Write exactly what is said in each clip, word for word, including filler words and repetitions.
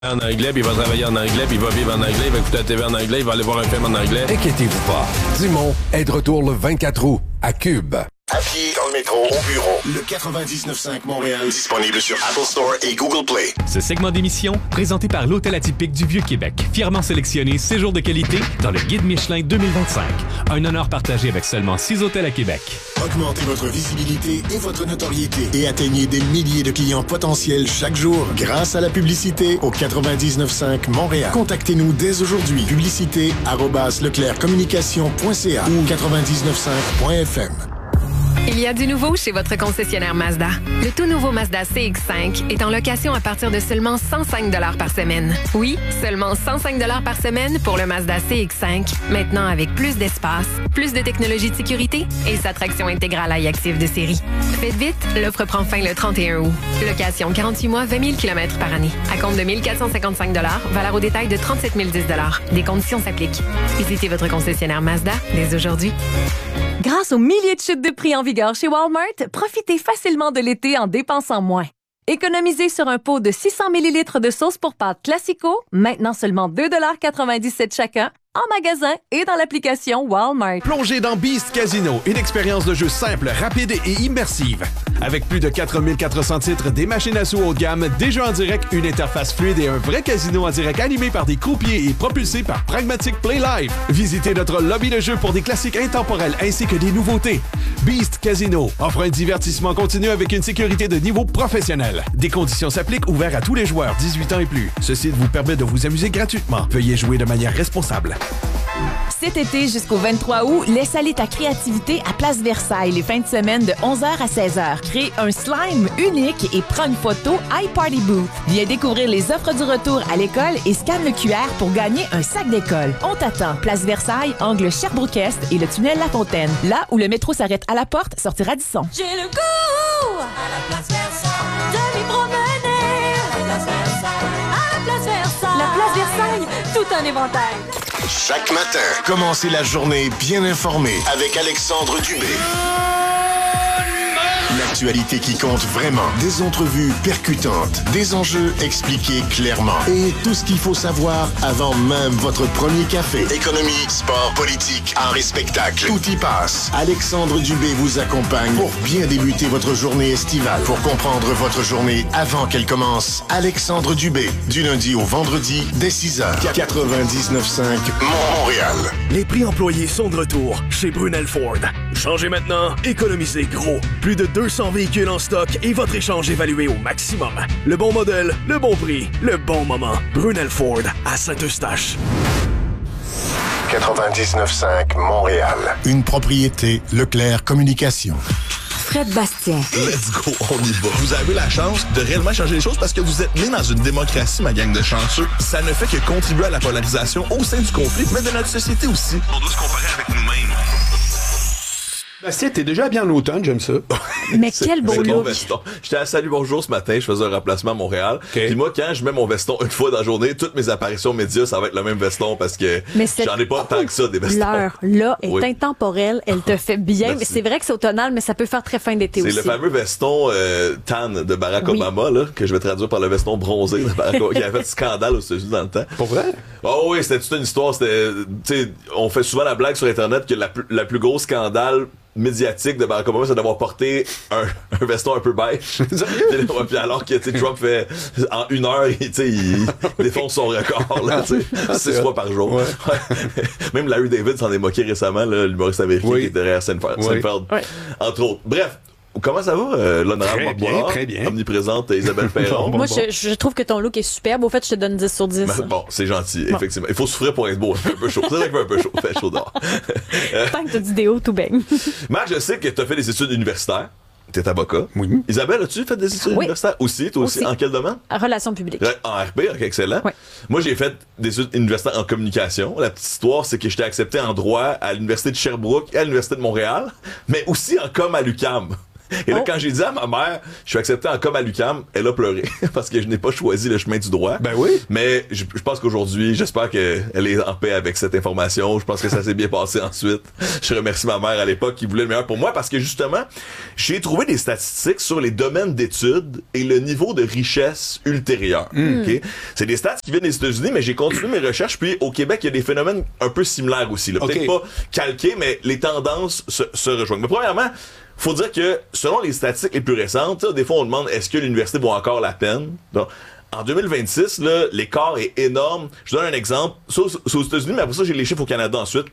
En anglais, puis il va travailler en anglais, puis il va vivre en anglais, il va écouter la T V en anglais, il va aller voir un film en anglais. Inquiétez-vous pas. Dimon est de retour le vingt-quatre août à Cube. À pied, dans le métro, au bureau. Le quatre-vingt-dix-neuf cinq Montréal, disponible sur Apple Store et Google Play. Ce segment d'émission, présenté par l'Hôtel Atypique du Vieux-Québec, fièrement sélectionné séjour de qualité dans le Guide Michelin deux mille vingt-cinq. Un honneur partagé avec seulement six hôtels à Québec. Augmentez votre visibilité et votre notoriété et atteignez des milliers de clients potentiels chaque jour grâce à la publicité au quatre-vingt-dix-neuf cinq Montréal. Contactez-nous dès aujourd'hui. Publicité arobase leclercommunication point c a ou quatre-vingt-dix-neuf cinq point f m. Il y a du nouveau chez votre concessionnaire Mazda. Le tout nouveau Mazda C X cinq est en location à partir de seulement cent cinq dollars par semaine. Oui, seulement cent cinq dollars par semaine pour le Mazda C X cinq, maintenant avec plus d'espace, plus de technologie de sécurité et sa traction intégrale iActive de série. Faites vite, l'offre prend fin le trente et un août. Location quarante-huit mois, vingt mille kilomètres par année. À compte de mille quatre cent cinquante-cinq dollars, valeur au détail de trente-sept mille dix dollars. Des conditions s'appliquent. Visitez votre concessionnaire Mazda dès aujourd'hui. Grâce aux milliers de chutes de prix en vigueur chez Walmart, profitez facilement de l'été en dépensant moins. Économisez sur un pot de six cents millilitres de sauce pour pâtes Classico, maintenant seulement deux dollars quatre-vingt-dix-sept chacun, en magasin et dans l'application Walmart. Plongez dans Beast Casino, une expérience de jeu simple, rapide et immersive. Avec plus de quatre mille quatre cents titres, des machines à sous haut de gamme, des jeux en direct, une interface fluide et un vrai casino en direct animé par des croupiers et propulsé par Pragmatic Play Live. Visitez notre lobby de jeu pour des classiques intemporels ainsi que des nouveautés. Beast Casino offre un divertissement continu avec une sécurité de niveau professionnel. Des conditions s'appliquent, ouvert à tous les joueurs dix-huit ans et plus. Ce site vous permet de vous amuser gratuitement. Veuillez jouer de manière responsable. Cet été jusqu'au vingt-trois août, laisse aller ta créativité à Place Versailles les fins de semaine de onze heures à seize heures. Crée un slime unique et prends une photo iParty Booth. Viens découvrir les offres du retour à l'école et scanne le Q R pour gagner un sac d'école. On t'attend. Place Versailles, angle Sherbrooke-Est et le tunnel La Fontaine. Là où le métro s'arrête à la porte, sortir à Radisson. J'ai le goût à la Place Versailles de m'y promener. À la Place Versailles, à la Place Versailles. La Place Versailles, tout un éventail. Chaque matin, commencez la journée bien informé avec Alexandre Dubé. L'actualité qui compte vraiment. Des entrevues percutantes, des enjeux expliqués clairement et tout ce qu'il faut savoir avant même votre premier café. Économie, sport, politique, art et spectacle. Tout y passe. Alexandre Dubé vous accompagne pour bien débuter votre journée estivale. Pour comprendre votre journée avant qu'elle commence, Alexandre Dubé, du lundi au vendredi, dès six heures. quatre-vingt-dix-neuf cinq Montréal. Les prix employés sont de retour chez Brunel Ford. Changez maintenant, économisez gros. Plus de deux cents véhicules en stock et votre échange évalué au maximum. Le bon modèle, le bon prix, le bon moment. Brunel Ford à Saint-Eustache. quatre-vingt-dix-neuf cinq Montréal. Une propriété Leclerc Communication. Fred Bastien. Let's go, on y va. Vous avez la chance de réellement changer les choses parce que vous êtes né dans une démocratie, ma gang de chanceux. Ça ne fait que contribuer à la polarisation au sein du conflit, mais de notre société aussi. On doit se comparer avec nous-mêmes. Bastien, t'es déjà bien en automne, j'aime ça. Mais quel beau look. J'étais à Salut Bonjour ce matin, je faisais un remplacement à Montréal. Okay. Puis moi, quand je mets mon veston une fois dans la journée, toutes mes apparitions médias, ça va être le même veston parce que j'en ai pas tant que ça des vestons. L'heure, là, est oui. intemporelle, elle te fait bien. Mais c'est vrai que c'est automnal, mais ça peut faire très fin d'été aussi. C'est le fameux veston euh, tan de Barack oui. Obama, là, que je vais traduire par le veston bronzé de Barack Obama, qui avait fait scandale aux États-Unis dans le temps. Pour vrai? Oh oui, c'était toute une histoire. C'était, tu sais, on fait souvent la blague sur Internet que la, plus, la plus grosse scandale médiatique de Barack Obama, c'est d'avoir porté un, un veston un peu beige. Puis alors que Trump fait en une heure, il, il défonce son record là, ah, six fois par jour. Ouais. Ouais. Même Larry David s'en est moqué récemment, là, l'humoriste américain oui. qui était derrière Seinfeld, oui. Seinfeld oui. entre autres. Bref. Comment ça va, euh, l'honorable Très bien, très bien. Omniprésente Isabelle Perron? Moi, je, je trouve que ton look est superbe. Au fait, je te donne dix sur dix. Ben, bon, c'est gentil, bon. Effectivement. Il faut souffrir pour être beau. Il fait un peu chaud. C'est vrai qu'il fait un peu chaud. Il fait chaud dehors. Tant que t'as du déo, tout baigne. Marc, je sais que t'as fait des études universitaires. T'es avocat. Oui. Isabelle, as-tu fait des études oui. universitaires aussi? Toi aussi. aussi? En quel domaine? Relations publiques. En R P, ok, excellent. Oui. Moi, j'ai fait des études universitaires en communication. La petite histoire, c'est que j'étais accepté en droit à l'Université de Sherbrooke et à l'Université de Montréal, mais aussi en com à l'U Q A M. Et là, Oh. quand j'ai dit à ma mère, je suis accepté en com à l'U Q A M, elle a pleuré parce que je n'ai pas choisi le chemin du droit. Ben oui. Mais je, je pense qu'aujourd'hui, j'espère qu'elle est en paix avec cette information. Je pense que ça s'est bien passé ensuite. Je remercie ma mère à l'époque qui voulait le meilleur pour moi parce que justement, j'ai trouvé des statistiques sur les domaines d'études et le niveau de richesse ultérieur. Mm. OK? C'est des stats qui viennent des États-Unis, mais j'ai continué mes recherches. Puis au Québec, il y a des phénomènes un peu similaires aussi. Là. Peut-être OK. pas calqués, mais les tendances se, se rejoignent. Mais premièrement, faut dire que selon les statistiques les plus récentes, des fois on demande est-ce que l'université vaut encore la peine? Donc, en deux mille vingt-six, là, l'écart est énorme. Je donne un exemple. C'est aux, c'est aux États-Unis, mais après ça, j'ai les chiffres au Canada ensuite.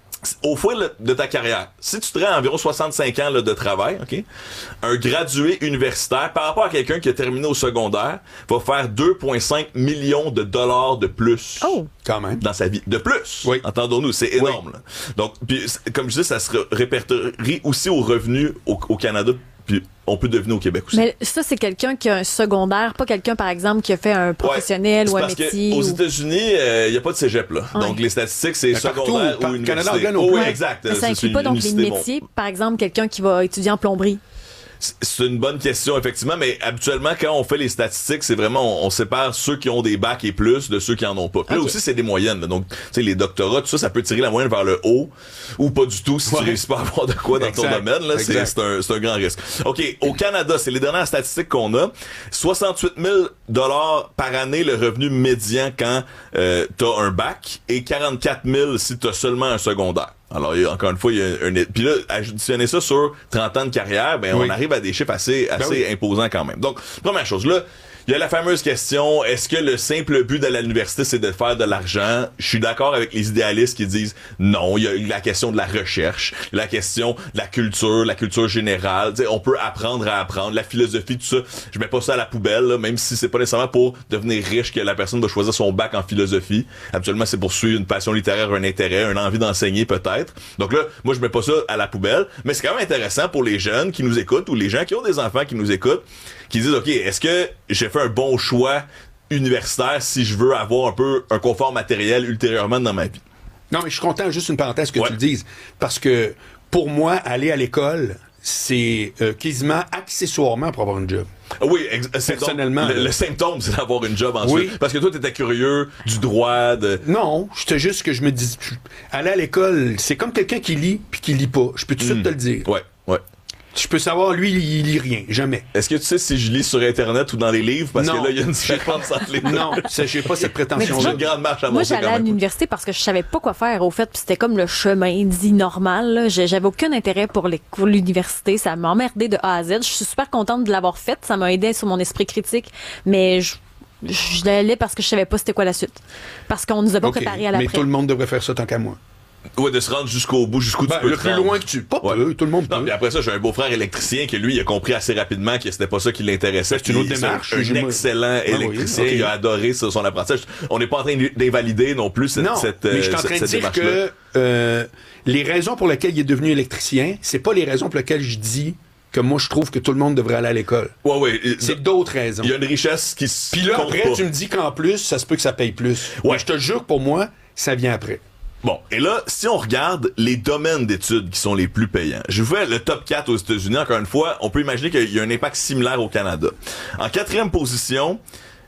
Au fil de ta carrière, si tu te rends à environ soixante-cinq ans là, de travail, ok, un gradué universitaire, par rapport à quelqu'un qui a terminé au secondaire, va faire deux virgule cinq millions de dollars de plus Oh. Quand même. dans sa vie. De plus, Oui. entendons-nous, c'est énorme. Là. Donc, puis, c'est- comme je dis, ça se re- répertorie aussi aux revenus au, au Canada, puis on peut deviner au Québec aussi. Mais ça, c'est quelqu'un qui a un secondaire, pas quelqu'un, par exemple, qui a fait un professionnel Ouais, ou un parce que métier. aux ou- États-Unis, il n'y a pas de cégep, là. Ouais. Donc, les statistiques, c'est Ben, partout, secondaire par- ou université. Canada anglais non Oh, oui, plus. exact. Mais ça C'est inclut une pas donc les unicité, bon. métiers, par exemple, quelqu'un qui va étudier en plomberie. C'est une bonne question, effectivement, mais habituellement, quand on fait les statistiques, c'est vraiment, on, on sépare ceux qui ont des bacs et plus de ceux qui en ont pas. Puis là Ok. aussi, c'est des moyennes. Là. Donc, tu sais, les doctorats, tout ça, ça peut tirer la moyenne vers le haut ou pas du tout si Ouais. tu réussis pas à avoir de quoi dans ton Exact. domaine. Là, c'est, Exact. c'est, un, c'est un grand risque. OK, au Canada, c'est les dernières statistiques qu'on a. soixante-huit mille dollars par année le revenu médian quand euh, t'as un bac et quarante-quatre mille si t'as seulement un secondaire. Alors, il y a, encore une fois, il y a un... Puis là, additionner ça sur trente ans de carrière, ben, Oui. on arrive à des chiffres assez, assez oui. imposants quand même. Donc, première chose, là, il y a la fameuse question, est-ce que le simple but de l'université, c'est de faire de l'argent? Je suis d'accord avec les idéalistes qui disent non, il y a la question de la recherche, la question de la culture, la culture générale. Tu sais, on peut apprendre à apprendre, la philosophie, tout ça. Je mets pas ça à la poubelle, là, même si c'est pas nécessairement pour devenir riche que la personne va choisir son bac en philosophie. Habituellement, c'est pour suivre une passion littéraire, un intérêt, une envie d'enseigner peut-être. Donc là, moi, je mets pas ça à la poubelle, mais c'est quand même intéressant pour les jeunes qui nous écoutent ou les gens qui ont des enfants qui nous écoutent, qui disent, OK, est-ce que j'ai fait un bon choix universitaire si je veux avoir un peu un confort matériel ultérieurement dans ma vie? Non, mais je suis content, juste une parenthèse que Ouais. tu le dises. Parce que pour moi, aller à l'école, c'est euh, quasiment accessoirement pour avoir une job. Ah oui, ex- c'est Personnellement, donc, le, là. le symptôme, c'est d'avoir une job ensuite. Oui. Parce que toi, t'étais curieux du droit, de... Non, c'était juste que je me dis, aller à l'école, c'est comme quelqu'un qui lit puis qui lit pas. Je peux tout de suite te le dire. Ouais, ouais. Je peux savoir, lui, il lit rien, jamais. Est-ce que tu sais si je lis sur Internet ou dans les livres? Parce Non. que là, il y a une différence entre les deux. Non, ça, j'ai pas cette Mais prétention-là. J'ai une grande marche à Moi, monter j'allais quand à même. l'université parce que je savais pas quoi faire, au fait, puis c'était comme le chemin dit normal. là. J'ai- J'avais aucun intérêt pour les pour l'université. Ça m'a emmerdé de A à Z. Je suis super contente de l'avoir faite. Ça m'a aidé sur mon esprit critique, mais je je l'allais parce que je savais pas c'était quoi la suite. Parce qu'on nous a pas OK, préparé à mais l'après. tout le monde devrait faire ça tant qu'à moi. Ouais, de se rendre jusqu'au bout, jusqu'où Ben, tu peux le te plus rendre. loin que tu... Pas Ouais. peu, tout le monde peut. Non, puis après ça, j'ai un beau-frère électricien qui, lui, il a compris assez rapidement que c'était pas ça qui l'intéressait. C'est une autre Puis démarche. Un, un J'ai- excellent oui, électricien. ok. Il a adoré ça, son apprentissage. On n'est pas en train d'invalider non plus cette, Non, cette, mais je suis euh, en train cette- de cette dire démarche-là. que euh, les raisons pour lesquelles il est devenu électricien, c'est pas les raisons pour lesquelles je dis que moi, je trouve que tout le monde devrait aller à l'école. Ouais, ouais. C'est d'autres raisons. Il y a une richesse qui se Puis là, compte après, pas. tu me dis qu'en plus, ça se peut que ça paye plus. Ouais. Mais je te jure que pour moi, ça vient après. Bon, et là, si on regarde les domaines d'études qui sont les plus payants, je vous fais le top quatre aux États-Unis. Encore une fois, on peut imaginer qu'il y a un impact similaire au Canada. En quatrième position,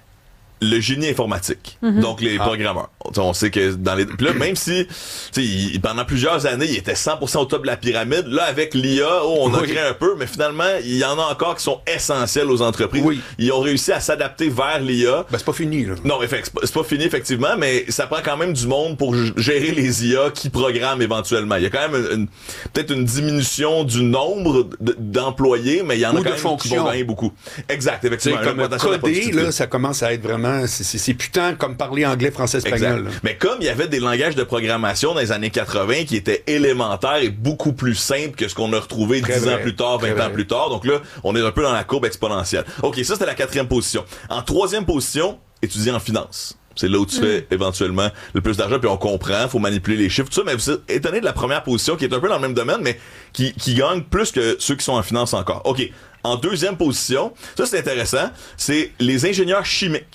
le génie informatique. Mhm. Donc, les Ah. programmeurs. On sait que dans les... Puis là, même si, tu sais, il- pendant plusieurs années, il était cent pour cent au top de la pyramide, là, avec l'I A, oh, on a Oui. créé un peu, mais finalement, il y en a encore qui sont essentiels aux entreprises. Oui. Ils ont réussi à s'adapter vers l'I A. Ben, c'est pas fini, là. Non, effectivement, c'est pas- c'est pas fini, effectivement, mais ça prend quand même du monde pour g- gérer les I A qui programment éventuellement. Il y a quand même une, une- peut-être une diminution du nombre d- d'employés, mais il y en Ou a de quand même qui fonctions. vont gagner beaucoup. Exact, Tu sais, effectivement. comme une augmentation de la coder, productivité. là, ça commence à être vraiment... C'est, c'est, c'est putain comme parler anglais, français, espagnol. Exact. là. Mais comme il y avait des langages de programmation dans les années quatre-vingts qui étaient élémentaires et beaucoup plus simples que ce qu'on a retrouvé Très dix ans vrai. plus tard, vingt Très ans vrai. plus tard. Donc là, on est un peu dans la courbe exponentielle. OK, ça, c'était la quatrième position. En troisième position, étudier en finance. C'est là où tu fais éventuellement le plus d'argent, puis on comprend, faut manipuler les chiffres, tout ça, mais vous êtes étonné de la première position qui est un peu dans le même domaine, mais qui, qui gagne plus que ceux qui sont en finance encore. OK. En deuxième position, ça c'est intéressant, c'est les ingénieurs chimiques.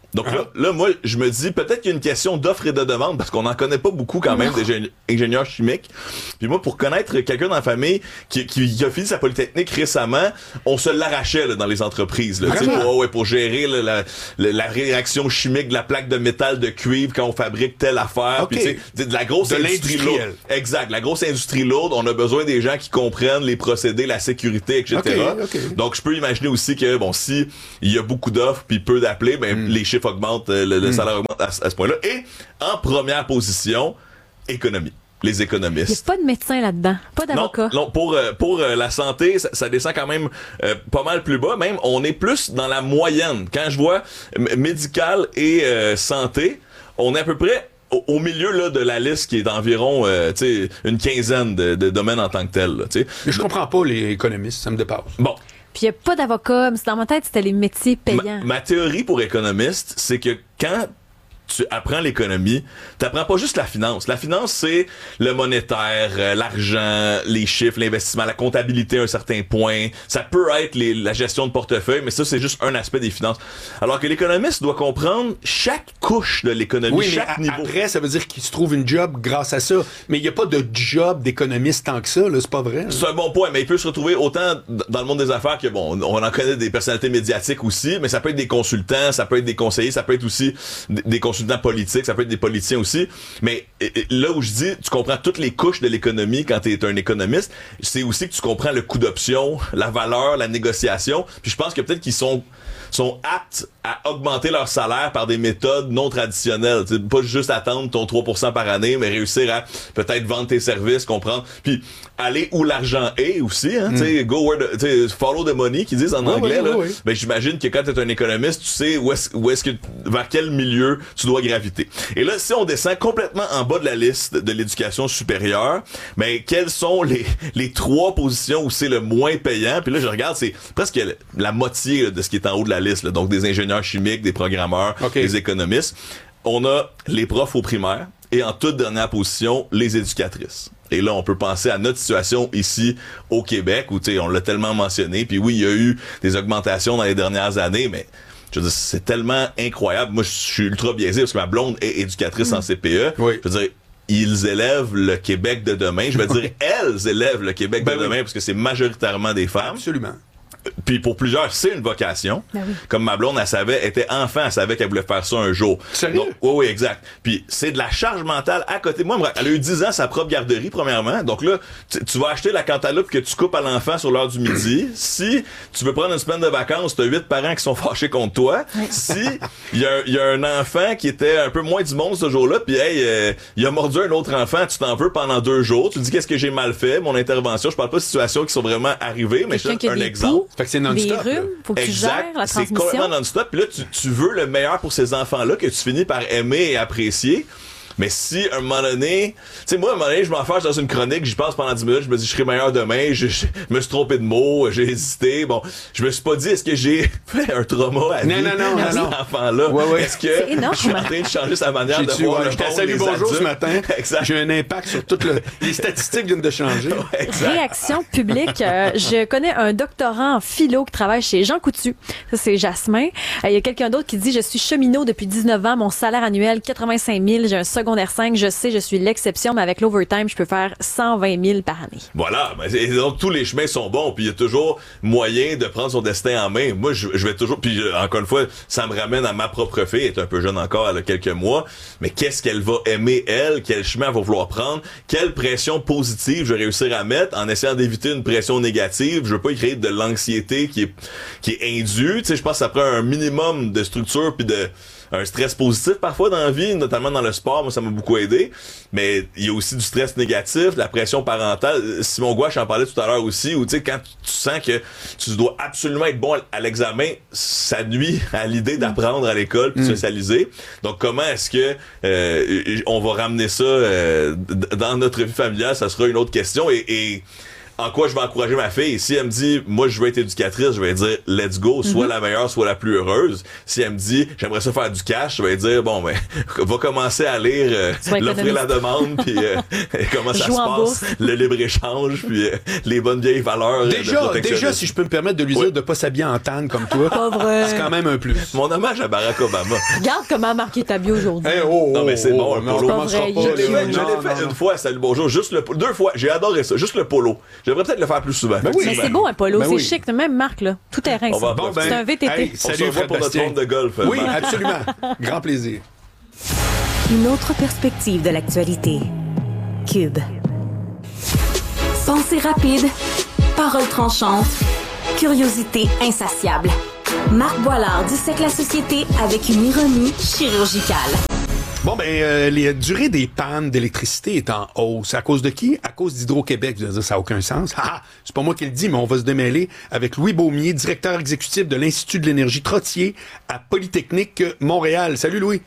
Donc ah. là, là, moi, je me dis, peut-être qu'il y a une question d'offre et de demande, parce qu'on n'en connaît pas beaucoup quand même, des ingénieurs chimiques. Puis moi, pour connaître quelqu'un dans la famille qui, qui, qui a fini sa Polytechnique récemment, on se l'arrachait là, dans les entreprises. Là, ah, pour, ouais, pour gérer là, la, la, la réaction chimique de la plaque de métal de cuivre quand on fabrique telle affaire. Okay. Puis de la grosse de industrie lourde. Exact. La grosse industrie lourde, on a besoin des gens qui comprennent les procédés, la sécurité, et cetera. Okay, okay. Donc, je peux imaginer aussi que, bon, si il y a beaucoup d'offres puis peu d'appelés, ben, mm. les chiffres augmente, le, le mm. salaire augmente à, à ce point-là. Et en première position, économie. Les économistes. Il n'y a pas de médecin là-dedans, pas d'avocat. Non, non, pour, pour euh, la santé, ça, ça descend quand même euh, pas mal plus bas. Même, on est plus dans la moyenne. Quand je vois m- médical et euh, santé, on est à peu près au, au milieu là, de la liste qui est d'environ euh, une quinzaine de, de domaines en tant que tel. Là, Mais je comprends pas les économistes, ça me dépasse. Bon. Puis il n'y a pas d'avocat. Dans ma tête, c'était les métiers payants. Ma, ma théorie pour économiste, c'est que quand tu apprends l'économie, t'apprends pas juste la finance. La finance, c'est le monétaire, euh, l'argent, les chiffres, l'investissement, la comptabilité à un certain point. Ça peut être les, la gestion de portefeuille, mais ça, c'est juste un aspect des finances. Alors que l'économiste doit comprendre chaque couche de l'économie, oui, chaque mais a- niveau. Après, ça veut dire qu'il se trouve une job grâce à ça. Mais il n'y a pas de job d'économiste tant que ça, là, c'est pas vrai. Là. C'est un bon point, mais il peut se retrouver autant dans le monde des affaires que, bon, on en connaît des personnalités médiatiques aussi, mais ça peut être des consultants, ça peut être des conseillers, ça peut être aussi des, des consultants politiques, ça peut être des politiciens aussi. Mais là où je dis, tu comprends toutes les couches de l'économie quand tu es un économiste, c'est aussi que tu comprends le coût d'option, la valeur, la négociation. Puis je pense que peut-être qu'ils sont sont aptes à augmenter leur salaire par des méthodes non traditionnelles. T'sais, pas juste attendre ton trois pour cent par année, mais réussir à peut-être vendre tes services, comprendre. Puis aller où l'argent est aussi. Hein, mm. t'sais, go where the, t'sais, follow the money, qu'ils disent en oui, anglais. Oui, là. Oui, oui. Ben, j'imagine que quand tu es un économiste, tu sais où est-ce, où est-ce que, vers quel milieu tu dois graviter. Et là, si on descend complètement en bas de la liste de l'éducation supérieure, ben, quelles sont les, les trois positions où c'est le moins payant? Puis là, je regarde, c'est presque la moitié là, de ce qui est en haut de la liste. Là. Donc, des ingénieurs chimiques, des programmeurs, okay. des économistes. On a les profs au primaire et en toute dernière position, les éducatrices. Et là, on peut penser à notre situation ici au Québec où, tu sais, on l'a tellement mentionné. Puis oui, il y a eu des augmentations dans les dernières années, mais je veux dire, c'est tellement incroyable. Moi, je suis ultra biaisé parce que ma blonde est éducatrice mmh. en C P E. Oui. Je veux dire, ils élèvent le Québec de demain. Je veux dire, elles élèvent le Québec ben de oui. demain parce que c'est majoritairement des femmes. Absolument. Puis pour plusieurs, c'est une vocation. Ben oui. Comme ma blonde, elle savait, elle était enfant, elle savait qu'elle voulait faire ça un jour. Sérieux? Donc, oui, oui, exact. Puis c'est de la charge mentale à côté. Moi, elle a eu dix ans, sa propre garderie, premièrement. Donc là, tu, tu vas acheter la cantaloupe que tu coupes à l'enfant sur l'heure du midi. Si tu veux prendre une semaine de vacances, t'as huit parents qui sont fâchés contre toi. Si il y, y a un enfant qui était un peu moins du monde ce jour-là, puis hey, euh, il a mordu un autre enfant, tu t'en veux pendant deux jours. Tu te dis qu'est-ce que j'ai mal fait, mon intervention. Je parle pas de situations qui sont vraiment arrivées, mais je donne un exemple. Fait que c'est non-stop. Des rhumes, faut que tu exact. gères la transmission. C'est complètement non-stop. Puis là, tu, tu veux le meilleur pour ces enfants-là que tu finis par aimer et apprécier. Mais si, à un moment donné, tu sais, moi, à un moment donné, je m'en fâche dans une chronique, j'y passe pendant dix minutes, je me dis, je serai meilleur demain, je, je me suis trompé de mots, j'ai hésité, bon, je me suis pas dit, est-ce que j'ai fait un trauma à non, non, non, à cet non, enfant-là? Ouais, ouais. Est-ce que je suis en train de changer sa manière de voir le monde salut, des bonjour adultes? Ce matin. Exact. J'ai un impact sur toutes le, les statistiques viennent de changer. Ouais, réaction publique. Euh, je connais un doctorant en philo qui travaille chez Jean Coutu. Ça, c'est Jasmin. Il euh, y a quelqu'un d'autre qui dit, je suis cheminot depuis dix-neuf ans, mon salaire annuel, quatre-vingt-cinq mille, j'ai un secondaire cinq, je sais, je suis l'exception, mais avec l'overtime, je peux faire cent vingt mille par année. Voilà. Et donc, tous les chemins sont bons, puis il y a toujours moyen de prendre son destin en main. Moi, je, je vais toujours, puis encore une fois, ça me ramène à ma propre fille, elle est un peu jeune encore, elle a quelques mois, mais qu'est-ce qu'elle va aimer, elle? Quel chemin elle va vouloir prendre? Quelle pression positive je vais réussir à mettre en essayant d'éviter une pression négative? Je veux pas y créer de l'anxiété qui est, qui est indue. Tu sais, je pense que ça prend un minimum de structure puis de un stress positif parfois dans la vie, notamment dans le sport. Moi, ça m'a beaucoup aidé. Mais il y a aussi du stress négatif, la pression parentale. Simon Gouache en parlait tout à l'heure aussi, où tu sais, quand tu sens que tu dois absolument être bon à l'examen, ça nuit à l'idée d'apprendre à l'école puis de mm. socialiser. Donc, comment est-ce que euh, on va ramener ça euh, dans notre vie familiale? Ça sera une autre question. Et, et en quoi je vais encourager ma fille. Si elle me dit, moi, je veux être éducatrice, je vais dire, let's go, soit mm-hmm. la meilleure, soit la plus heureuse. Si elle me dit, j'aimerais ça faire du cash, je vais dire, bon, ben, va commencer à lire euh, l'offre et la demande, puis euh, comment ça se passe, le libre-échange, puis euh, les bonnes vieilles valeurs. Déjà, de déjà, si je peux me permettre de lui dire oui. de pas s'habiller en tanne comme toi, c'est quand même un plus. Mon hommage à Barack Obama. Regarde comment marquer ta bio aujourd'hui. Hey, oh, oh, non, mais c'est oh, bon, un non, polo. Pas je l'ai fait, je l'ai fait une fois, salut, bonjour, juste le, deux fois, j'ai adoré ça, juste le polo. J'aimerais peut-être le faire plus souvent. Ben oui. Mais c'est beau un polo, ben c'est oui. chic, même marque là, tout terrain. On va bon, ben, c'est un V T T. Hey, salut, on se voit pour notre ronde de golf. Oui, ben. absolument. Grand plaisir. Une autre perspective de l'actualité. Cube. Pensée rapide, paroles tranchantes, curiosité insatiable. Marc Boilard dissèque la société avec une ironie chirurgicale. Bon, ben, euh, la durée des pannes d'électricité est en hausse. À cause de qui? À cause d'Hydro-Québec. Vous allez dire, ça n'a aucun sens. Ah, c'est pas moi qui le dis, mais on va se démêler avec Louis Beaumier, directeur exécutif de l'Institut de l'énergie Trottier à Polytechnique Montréal. Salut, Louis.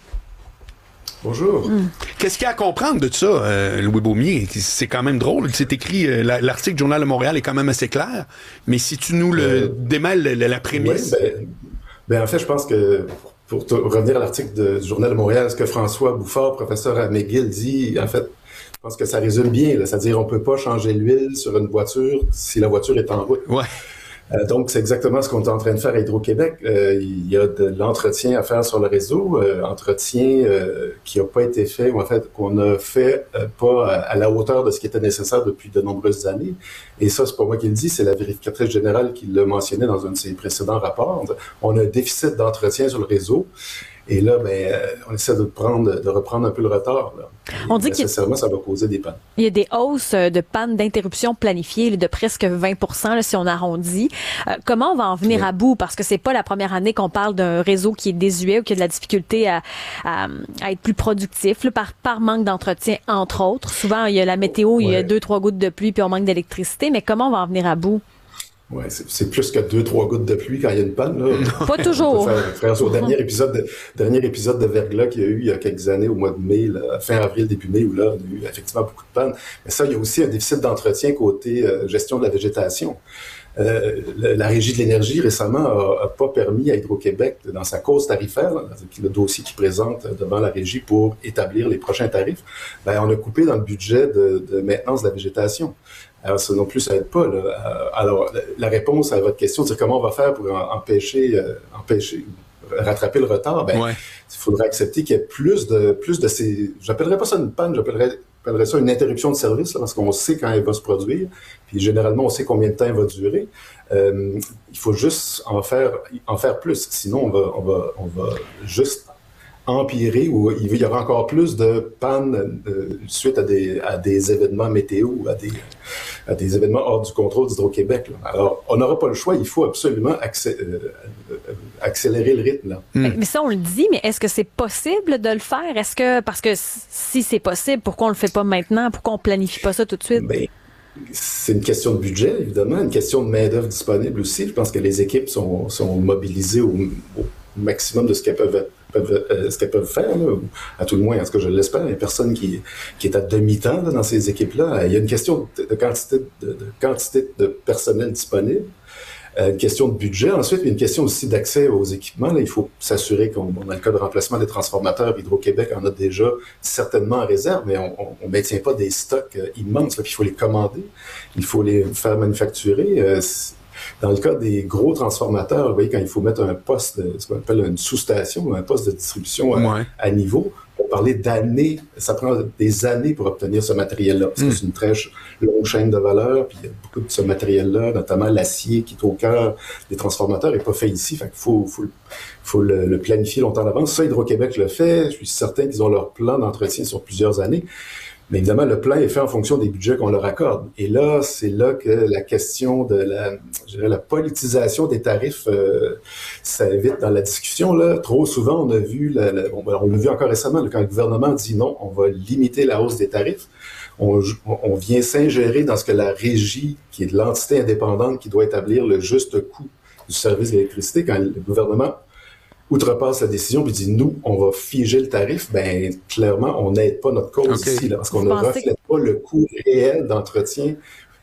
Bonjour. Mmh. Qu'est-ce qu'il y a à comprendre de ça, euh, Louis Beaumier? C'est quand même drôle. C'est écrit, euh, l'article du Journal de Montréal est quand même assez clair, mais si tu nous le euh, démêles la, la prémisse... Oui, ben, ben, en fait, je pense que... Pour te revenir à l'article de, du Journal de Montréal, ce que François Bouffard, professeur à McGill, dit, en fait, je pense que ça résume bien. Là. C'est-à-dire, on peut pas changer l'huile sur une voiture si la voiture est en route. Ouais. Euh, donc, c'est exactement ce qu'on est en train de faire à Hydro-Québec. Euh, il y a de l'entretien à faire sur le réseau, euh, entretien euh, qui n'a pas été fait, ou en fait, qu'on a fait euh, pas à, à la hauteur de ce qui était nécessaire depuis de nombreuses années. Et ça, c'est pas moi qui le dis, c'est la vérificatrice générale qui l'a mentionné dans un de ses précédents rapports. On a un déficit d'entretien sur le réseau. Et là, ben, euh, on essaie de prendre, de reprendre un peu le retard. Là. On dit nécessairement, ça va causer des pannes. Il y a des hausses de pannes d'interruption planifiées de presque vingt pour cent là, si on arrondit. Euh, comment on va en venir oui. à bout? Parce que c'est pas la première année qu'on parle d'un réseau qui est désuet ou qui a de la difficulté à, à, à être plus productif là, par, par manque d'entretien, entre autres. Souvent, il y a la météo, ouais. il y a deux, trois gouttes de pluie puis on manque d'électricité. Mais comment on va en venir à bout? Ouais, c'est, c'est plus que deux, trois gouttes de pluie quand il y a une panne, là. Pas toujours. Faire, faire au dernier épisode de, dernier épisode de verglas qu'il y a eu il y a quelques années, au mois de mai, là, fin avril, début mai, où là, on a eu effectivement beaucoup de pannes. Mais ça, il y a aussi un déficit d'entretien côté euh, gestion de la végétation. Euh, la, la Régie de l'énergie, récemment, a, a pas permis à Hydro-Québec, dans sa cause tarifaire, là, le dossier qu'il présente devant la Régie pour établir les prochains tarifs, ben, on a coupé dans le budget de, de maintenance de la végétation. Alors, ça non plus, ça aide pas, là. Alors, la réponse à votre question, c'est comment on va faire pour empêcher, euh, empêcher, rattraper le retard? Ben, ouais. il faudrait accepter qu'il y ait plus de, plus de ces, j'appellerais pas ça une panne, j'appellerais, j'appellerais ça une interruption de service, là, parce qu'on sait quand elle va se produire, puis généralement, on sait combien de temps elle va durer. Euh, il faut juste en faire, en faire plus. Sinon, on va, on va, on va juste empirer ou il y aura encore plus de pannes euh, suite à des, à des événements météo, à des, à des événements hors du contrôle d'Hydro-Québec. Là. Alors, on n'aura pas le choix, il faut absolument accé- euh, accélérer le rythme. Là. Mm. Mais ça, on le dit, mais est-ce que c'est possible de le faire? Est-ce que, parce que si c'est possible, pourquoi on le fait pas maintenant? Pourquoi on planifie pas ça tout de suite? Ben, c'est une question de budget, évidemment, une question de main-d'œuvre disponible aussi. Je pense que les équipes sont, sont mobilisées au, au maximum de ce qu'elles peuvent être. Peuvent, euh, ce qu'elles peuvent faire, là, à tout le moins, en ce que je l'espère, il n'y a personne qui, qui est à demi-temps là, dans ces équipes-là. Il y a une question de, de, quantité, de, de quantité de personnel disponible, euh, une question de budget, ensuite, une question aussi d'accès aux équipements. Là, il faut s'assurer qu'on, dans le cas de remplacement des transformateurs, Hydro-Québec en a déjà certainement en réserve, mais on ne maintient pas des stocks euh, immenses, là, puis il faut les commander, il faut les faire manufacturer. Euh, Dans le cas des gros transformateurs, vous voyez, quand il faut mettre un poste, de, ce qu'on appelle une sous-station, un poste de distribution à, ouais. à niveau, on parlait d'années, ça prend des années pour obtenir ce matériel-là, parce que mm. c'est une très longue chaîne de valeur, puis il y a beaucoup de ce matériel-là, notamment l'acier qui est au cœur des transformateurs, n'est pas fait ici, fait qu'il faut, faut, faut le, le planifier longtemps en avance. Ça, Hydro-Québec le fait, je suis certain qu'ils ont leur plan d'entretien sur plusieurs années. Mais évidemment, le plan est fait en fonction des budgets qu'on leur accorde. Et là, c'est là que la question de la, je dirais, la politisation des tarifs euh, s'invite dans la discussion. Là, trop souvent, on a vu, la, la, on, on l'a vu encore récemment, là, quand le gouvernement dit non, on va limiter la hausse des tarifs. On, on vient s'ingérer dans ce que la régie, qui est de l'entité indépendante qui doit établir le juste coût du service d'électricité, quand le gouvernement outrepasse la décision puis dit nous, on va figer le tarif, ben clairement, on n'aide pas notre cause okay. ici, là, parce qu'on ne reflète que... pas le coût réel d'entretien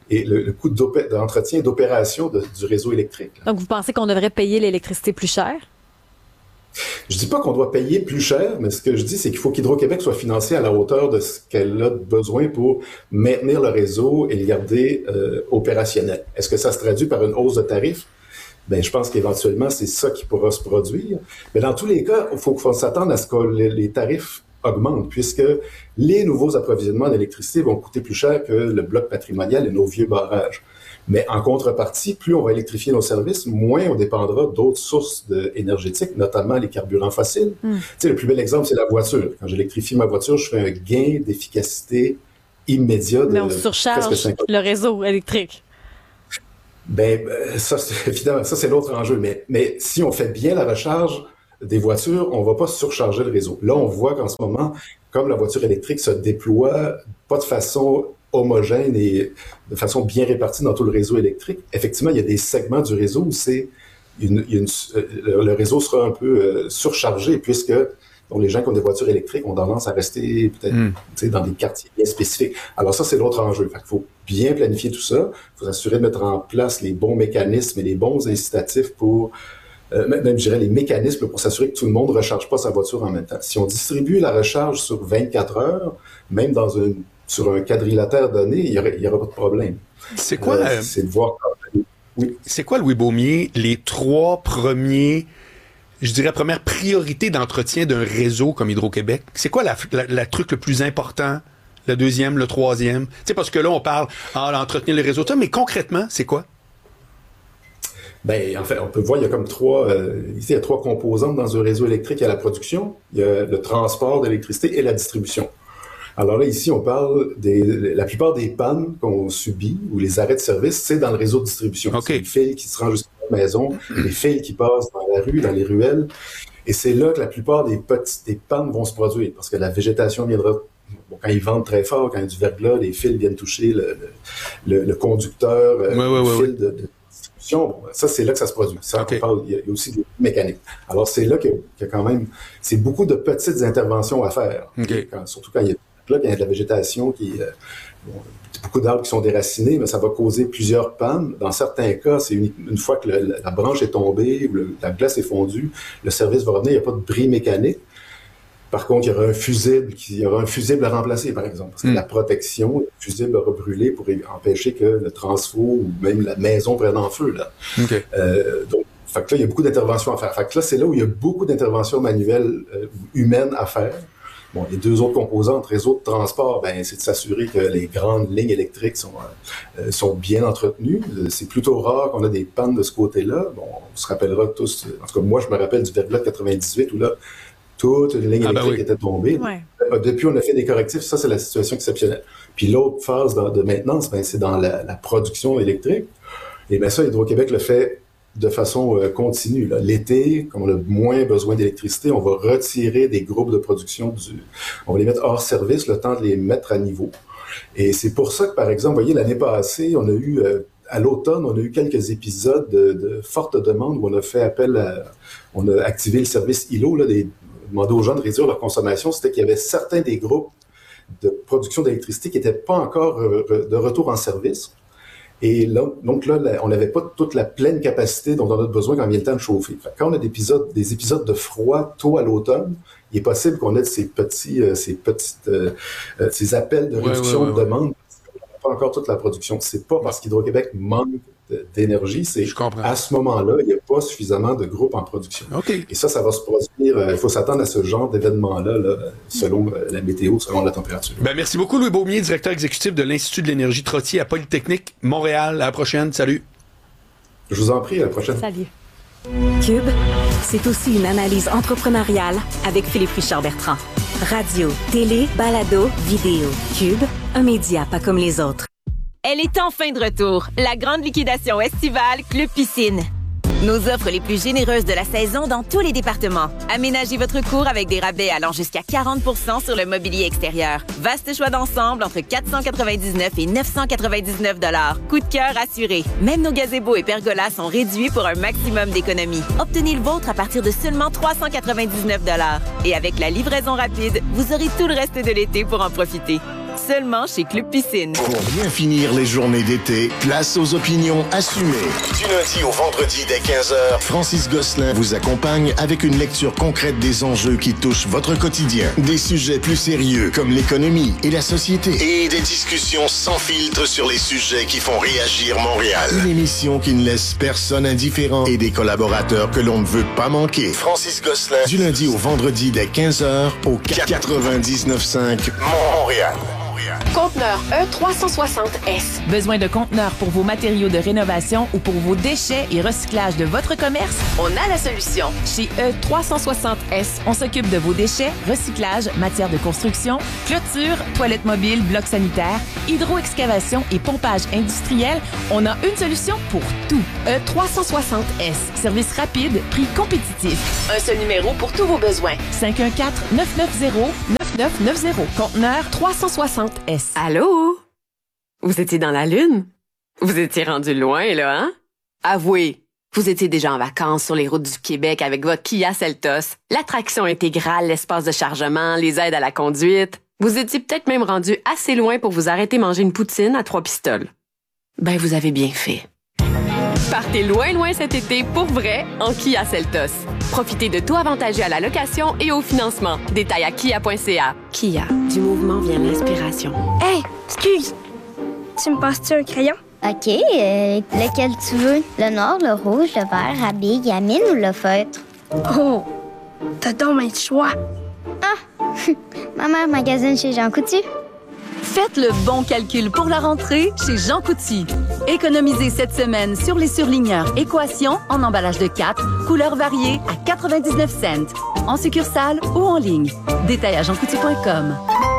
et le, le coût d'opé- d'entretien et d'opération de, du réseau électrique. Là. Donc, vous pensez qu'on devrait payer l'électricité plus cher? Je dis pas qu'on doit payer plus cher, mais ce que je dis, c'est qu'il faut qu'Hydro-Québec soit financé à la hauteur de ce qu'elle a besoin pour maintenir le réseau et le garder euh, opérationnel. Est-ce que ça se traduit par une hausse de tarifs? Ben, je pense qu'éventuellement, c'est ça qui pourra se produire. Mais dans tous les cas, il faut, faut s'attendre à ce que les, les tarifs augmentent, puisque les nouveaux approvisionnements d'électricité vont coûter plus cher que le bloc patrimonial et nos vieux barrages. Mais en contrepartie, plus on va électrifier nos services, moins on dépendra d'autres sources de, énergétiques, notamment les carburants fossiles. Mm. Tu sais, le plus bel exemple, c'est la voiture. Quand j'électrifie ma voiture, je fais un gain d'efficacité immédiat de Mais on surcharge le réseau électrique. Ben, ça, c'est, évidemment, ça, c'est l'autre enjeu. Mais, mais si on fait bien la recharge des voitures, on va pas surcharger le réseau. Là, on voit qu'en ce moment, comme la voiture électrique se déploie pas de façon homogène et de façon bien répartie dans tout le réseau électrique, effectivement, il y a des segments du réseau où c'est une, une, le réseau sera un peu euh, surchargé puisque donc, les gens qui ont des voitures électriques ont tendance à rester peut-être mm. dans des quartiers bien spécifiques. Alors ça, c'est l'autre enjeu. Il faut bien planifier tout ça. Il faut s'assurer de mettre en place les bons mécanismes et les bons incitatifs pour, euh, même je dirais les mécanismes pour s'assurer que tout le monde ne recharge pas sa voiture en même temps. Si on distribue la recharge sur vingt-quatre heures, même dans une sur un quadrilatère donné, il n'y aura, aura pas de problème. C'est quoi? Euh, c'est de voir... Oui. C'est quoi, Louis Beaumier, les trois premiers, je dirais, première priorité d'entretien d'un réseau comme Hydro-Québec? C'est quoi la, la, la truc le plus important? Le deuxième, le troisième? Tu sais, parce que là, on parle, ah, l'entretenir le réseau, mais concrètement, c'est quoi? Ben, en fait, on peut voir, il y a comme trois, euh, ici, il y a trois composantes dans un réseau électrique. Il y a la production, il y a le transport d'électricité et la distribution. Alors là, ici, on parle des... La plupart des pannes qu'on subit ou les arrêts de service, c'est dans le réseau de distribution. Okay. C'est les fils qui se rendent jusqu'à la maison, les fils qui passent dans la rue, dans les ruelles. Et c'est là que la plupart des petites des pannes vont se produire parce que la végétation viendra... Bon, quand ils vendent très fort, quand il y a du verglas, les fils viennent toucher le, le, le conducteur, ouais, le ouais, fil ouais. de, de distribution. Bon, ça, c'est là que ça se produit. Ça, okay. on parle, il y a aussi des mécaniques. Alors, c'est là qu'il y a quand même... C'est beaucoup de petites interventions à faire. Okay. Quand, surtout quand il y a là, il y a de la végétation qui... Euh, bon, beaucoup d'arbres qui sont déracinés, mais ça va causer plusieurs pannes. Dans certains cas, c'est une, une fois que le, la branche est tombée ou le, la glace est fondue, le service va revenir, il n'y a pas de bris mécanique. Par contre, il y aura un fusible, qui, il y aura un fusible à remplacer, par exemple. Parce que mm. la protection, le fusible aura brûlé pour empêcher que le transfo ou même la maison prenne en feu, là. Okay. Euh, donc, fait que là, il y a beaucoup d'interventions à faire. Fait que là, c'est là où il y a beaucoup d'interventions manuelles, euh, humaines à faire. Bon, les deux autres composantes, réseau de transport, ben, c'est de s'assurer que les grandes lignes électriques sont, euh, sont bien entretenues. C'est plutôt rare qu'on a des pannes de ce côté-là. Bon, on se rappellera tous, en tout cas, moi, je me rappelle du verglas de quatre-vingt-dix-huit où là, toute une ligne ah électrique ben oui. était tombée. Ouais. Depuis, on a fait des correctifs. Ça, c'est la situation exceptionnelle. Puis l'autre phase de, de maintenance, ben, c'est dans la, la production électrique. Et bien ça, Hydro-Québec le fait de façon euh, continue. Là. L'été, comme on a moins besoin d'électricité, on va retirer des groupes de production, du, on va les mettre hors service le temps de les mettre à niveau. Et c'est pour ça que, par exemple, vous voyez, l'année passée, on a eu, euh, à l'automne, on a eu quelques épisodes de, de forte demande où on a fait appel à, on a activé le service I L O, là, des, demander aux gens de réduire leur consommation. C'était qu'il y avait certains des groupes de production d'électricité qui n'étaient pas encore euh, de retour en service. Et là, donc là, on n'avait pas toute la pleine capacité dont on a besoin quand vient le temps de chauffer. Fait que quand on a des épisodes, des épisodes de froid tôt à l'automne, il est possible qu'on ait ces petits, euh, ces petites, euh, ces appels de réduction ouais, ouais, ouais, de demande. On n'a pas encore toute la production. C'est pas parce qu'Hydro-Québec manque d'énergie, c'est à ce moment-là, il n'y a pas suffisamment de groupes en production. Okay. Et ça, ça va se produire. Euh, il faut s'attendre à ce genre d'événement-là, là, selon euh, la météo, selon la température. Ben, merci beaucoup, Louis Beaumier, directeur exécutif de l'Institut de l'énergie Trottier à Polytechnique Montréal. À la prochaine. Salut. Je vous en prie, à la prochaine. Salut. Cube, c'est aussi une analyse entrepreneuriale avec Philippe Richard-Bertrand. Radio, télé, balado, vidéo. Cube, un média pas comme les autres. Elle est enfin de retour, la grande liquidation estivale Club Piscine. Nos offres les plus généreuses de la saison dans tous les départements. Aménagez votre cour avec des rabais allant jusqu'à quarante pour cent sur le mobilier extérieur. Vaste choix d'ensemble entre quatre cent quatre-vingt-dix-neuf et neuf cent quatre-vingt-dix-neuf dollars. Coup de cœur assuré. Même nos gazebos et pergolas sont réduits pour un maximum d'économie. Obtenez le vôtre à partir de seulement trois cent quatre-vingt-dix-neuf dollars. Et avec la livraison rapide, vous aurez tout le reste de l'été pour en profiter. seulement chez Club Piscine. Pour bien finir les journées d'été, place aux opinions assumées. Du lundi au vendredi dès quinze heures, Francis Gosselin vous accompagne avec une lecture concrète des enjeux qui touchent votre quotidien. Des sujets plus sérieux comme l'économie et la société. Et des discussions sans filtre sur les sujets qui font réagir Montréal. Une émission qui ne laisse personne indifférent et des collaborateurs que l'on ne veut pas manquer. Francis Gosselin, du lundi au vendredi dès quinze heures au quatre-vingt-dix-neuf cinq Montréal. Conteneur E trois cent soixante S. Besoin de conteneurs pour vos matériaux de rénovation ou pour vos déchets et recyclage de votre commerce? On a la solution. Chez E trois cent soixante S, on s'occupe de vos déchets, recyclage, matières de construction, clôture, toilettes mobiles, blocs sanitaires, hydro-excavation et pompage industriel. On a une solution pour tout. E trois cent soixante S. Service rapide, prix compétitif. Un seul numéro pour tous vos besoins. cinq un quatre, neuf neuf zéro, neuf neuf neuf zéro. Conteneur trois cent soixante S. Allô? Vous étiez dans la Lune? Vous étiez rendu loin, là, hein? Avouez, vous étiez déjà en vacances sur les routes du Québec avec votre Kia Seltos, l'attraction intégrale, l'espace de chargement, les aides à la conduite. Vous étiez peut-être même rendu assez loin pour vous arrêter manger une poutine à trois pistoles. Ben, vous avez bien fait. Partez loin, loin cet été pour vrai en Kia Seltos. Profitez de taux avantageux à la location et au financement. Détails à kia point c a. Kia, du mouvement vient l'inspiration. Hey, excuse! Tu me passes-tu un crayon? OK, euh, lequel tu veux? Le noir, le rouge, le vert, rhabille, gamine ou le feutre? Oh, t'as donc un choix. Ah, ma mère magasine chez Jean Coutu. Faites le bon calcul pour la rentrée chez Jean Coutu. Économisez cette semaine sur les surligneurs Équation en emballage de quatre, couleurs variées à quatre-vingt-dix-neuf cents. En succursale ou en ligne. Détail à jean coutu point com.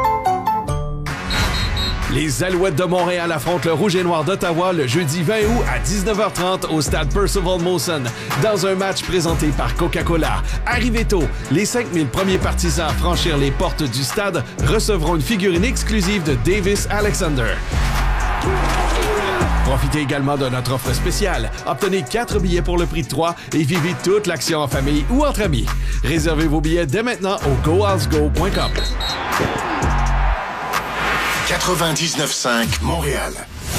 Les Alouettes de Montréal affrontent le Rouge et Noir d'Ottawa le jeudi vingt août à dix-neuf heures trente au stade Percival Molson dans un match présenté par Coca-Cola. Arrivez tôt, les cinq mille premiers partisans à franchir les portes du stade recevront une figurine exclusive de Davis Alexander. Profitez également de notre offre spéciale. Obtenez quatre billets pour le prix de trois et vivez toute l'action en famille ou entre amis. Réservez vos billets dès maintenant au go house go point com. quatre-vingt-dix-neuf cinq Montréal.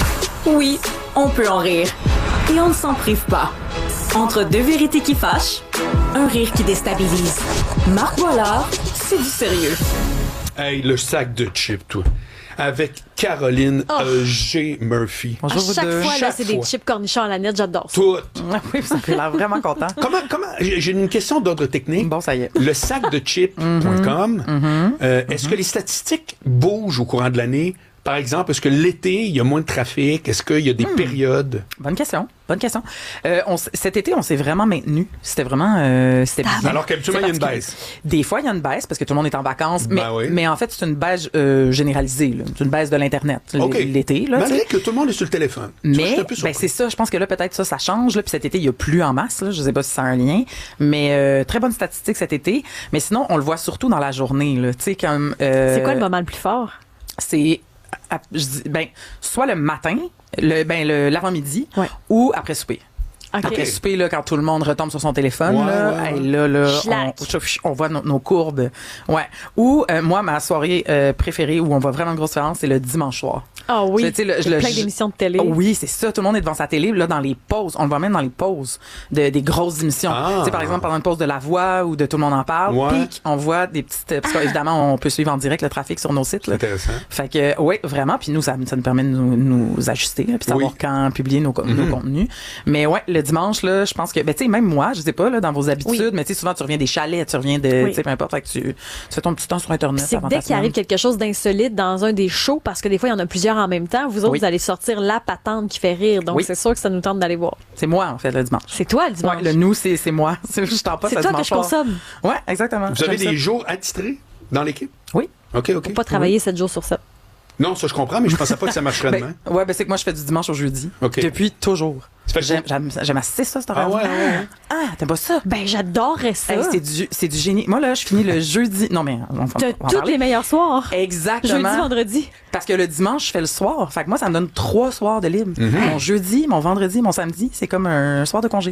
Oui, on peut en rire. Et on ne s'en prive pas. Entre deux vérités qui fâchent, un rire qui déstabilise. Marc Boilard, c'est du sérieux. Hey, le sac de chips, toi. Avec Caroline Oh. euh, G. Murphy. À chaque fois, là, c'est des fois. chips cornichons à la nette, j'adore ça. Tout. Oui, ça fait l'air vraiment content. Comment, comment, j'ai j'ai une question d'ordre technique. Bon, ça y est. Le sac de chips point com, Mhm. euh, est-ce que les statistiques bougent au courant de l'année? Par exemple, est-ce que l'été, il y a moins de trafic? Est-ce qu'il y a des Hmm. périodes? Bonne question. Bonne question. Euh, on s- cet été, on s'est vraiment maintenu. C'était vraiment euh, c'était bien. Alors qu'habituellement, C'est il y a une particulier. baisse. Des fois, il y a une baisse parce que tout le monde est en vacances. Mais, Ben oui. mais en fait, c'est une baisse euh, généralisée. là. C'est une baisse de l'Internet. l- OK. L'été. Là, Malgré tu sais. que tout le monde est sur le téléphone. Tu vois, je Mais suis un peu ben, surpris. c'est ça, je pense que là peut-être ça ça change là, puis cet été il y a plus en masse là, je sais pas si ça a un lien, mais euh, très bonne statistique cet été, mais sinon on le voit surtout dans la journée là, tu sais comme euh, C'est quoi le moment le plus fort? C'est à- je dis, ben soit le matin, le ben le l'avant-midi ou après souper. OK. Après souper, là, quand tout le monde retombe sur son téléphone, Ouais, là, ouais, ouais. hey, là, là, Schlack. on, on voit nos, nos courbes. Ouais. Ou, euh, moi, ma soirée euh, préférée où on voit vraiment une grosse différence, c'est le dimanche soir. Ah oui, Tu sais, le- il y a le- plein d'émissions de télé. Oh oui, c'est ça. Tout le monde est devant sa télé. Là, dans les pauses, on le voit même dans les pauses de, des grosses émissions. Ah. Tu sais, par exemple, pendant une pause de La Voix ou de Tout le monde en parle, Ouais. pic, on voit des petites... Parce qu'évidemment, on peut suivre en direct le trafic sur nos sites. Là. Intéressant. Fait que, oui, vraiment. Puis nous, ça, ça nous permet de nous, nous ajuster, là, puis savoir Oui. quand publier nos, co- nos Mhm. contenus. Mais ouais, le dimanche, là, je pense que, ben, tu sais, même moi, je sais pas, là, dans vos habitudes, Oui. mais tu sais, souvent, tu reviens des chalets, tu reviens de, Oui. tu sais, peu importe, fait que tu, tu fais ton petit temps sur Internet. C'est que avant dès ta qu'il arrive semaine. quelque chose d'insolite dans un des shows, parce que des fois, il y en a plusieurs en même temps, vous autres, Oui. vous allez sortir la patente qui fait rire. Donc, Oui. c'est sûr que ça nous tente d'aller voir. C'est moi, en fait, le dimanche. C'est toi, le dimanche. Ouais, le nous, c'est c'est moi. C'est- Je t'en passe C'est le toi que dimanche je soir. consomme. Ouais, exactement. Vous avez J'aime ça. des jours attitrés dans l'équipe? Oui. OK, OK. Faut pas travailler sept jours sur sept. Non, ça, je comprends, mais je pensais pas que ça marcherait Ben, demain. ouais, ben c'est que moi, je fais du dimanche au jeudi. OK. Depuis toujours. Ça fait J'aime j'aime- j'aime assez ça, cet Ah horaire. ouais, ouais, ouais. Ah, t'aimes pas ça? Ben, j'adorerais ça. Hey, c'est du, c'est du génie. Moi, là, je finis le jeudi. Non, mais on va, T'as on va en tous parler. les meilleurs soirs. Exactement. Jeudi, vendredi. Parce que le dimanche, je fais le soir. Fait que moi, ça me donne trois soirs de libre. Mhm. Mon jeudi, mon vendredi, mon samedi, c'est comme un soir de congé.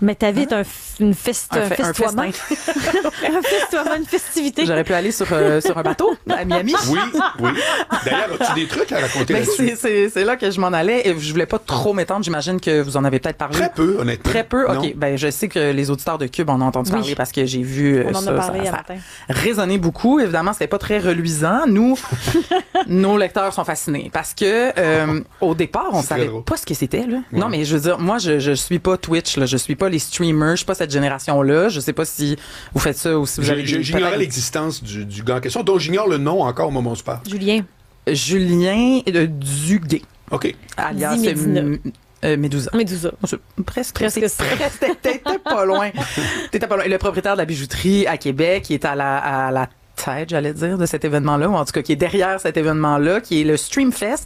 Mais ta vie est un, f- une fest- Un un fe- un festoiement. Un festoiement, une festivité. J'aurais pu aller sur, euh, sur un bateau à Miami. Oui, oui. D'ailleurs, as-tu des trucs à raconter Ben, là-dessus? c'est, c'est, c'est là que je m'en allais et je voulais pas trop m'étendre. J'imagine que vous en avez peut-être parlé. Très peu, honnêtement. Très peu? OK. Non. Ben, je sais que les auditeurs de Cube en ont entendu Oui. parler parce que j'ai vu euh, On en ça. a parlé ça, à ça matin. a résonné beaucoup. Évidemment, c'était pas très reluisant. Nous, nos lecteurs sont fascinés parce que euh, au départ, on C'est savait très drôle. pas ce que c'était, là. Ouais. Non, mais je veux dire, moi, je, je suis pas Twitch, là. Je suis pas les streamers. Je suis pas cette génération-là. Je sais pas si vous faites ça ou si vous avez J'ai- j'ai- J'ignorais peut-être- l'existence du, du gars en question, dont j'ignore le nom encore au moment où on se parle. Julien. Julien euh, Duguay. OK. Alias Dis Médina. euh, euh, Médusa. Médusa. C'est Presque. Presque c'est ça. presque- T'étais t'étais pas loin. T'étais pas loin. Et le propriétaire de la bijouterie à Québec, qui est à la, à la tête, j'allais dire, de cet événement-là, ou en tout cas qui est derrière cet événement-là, qui est le Streamfest,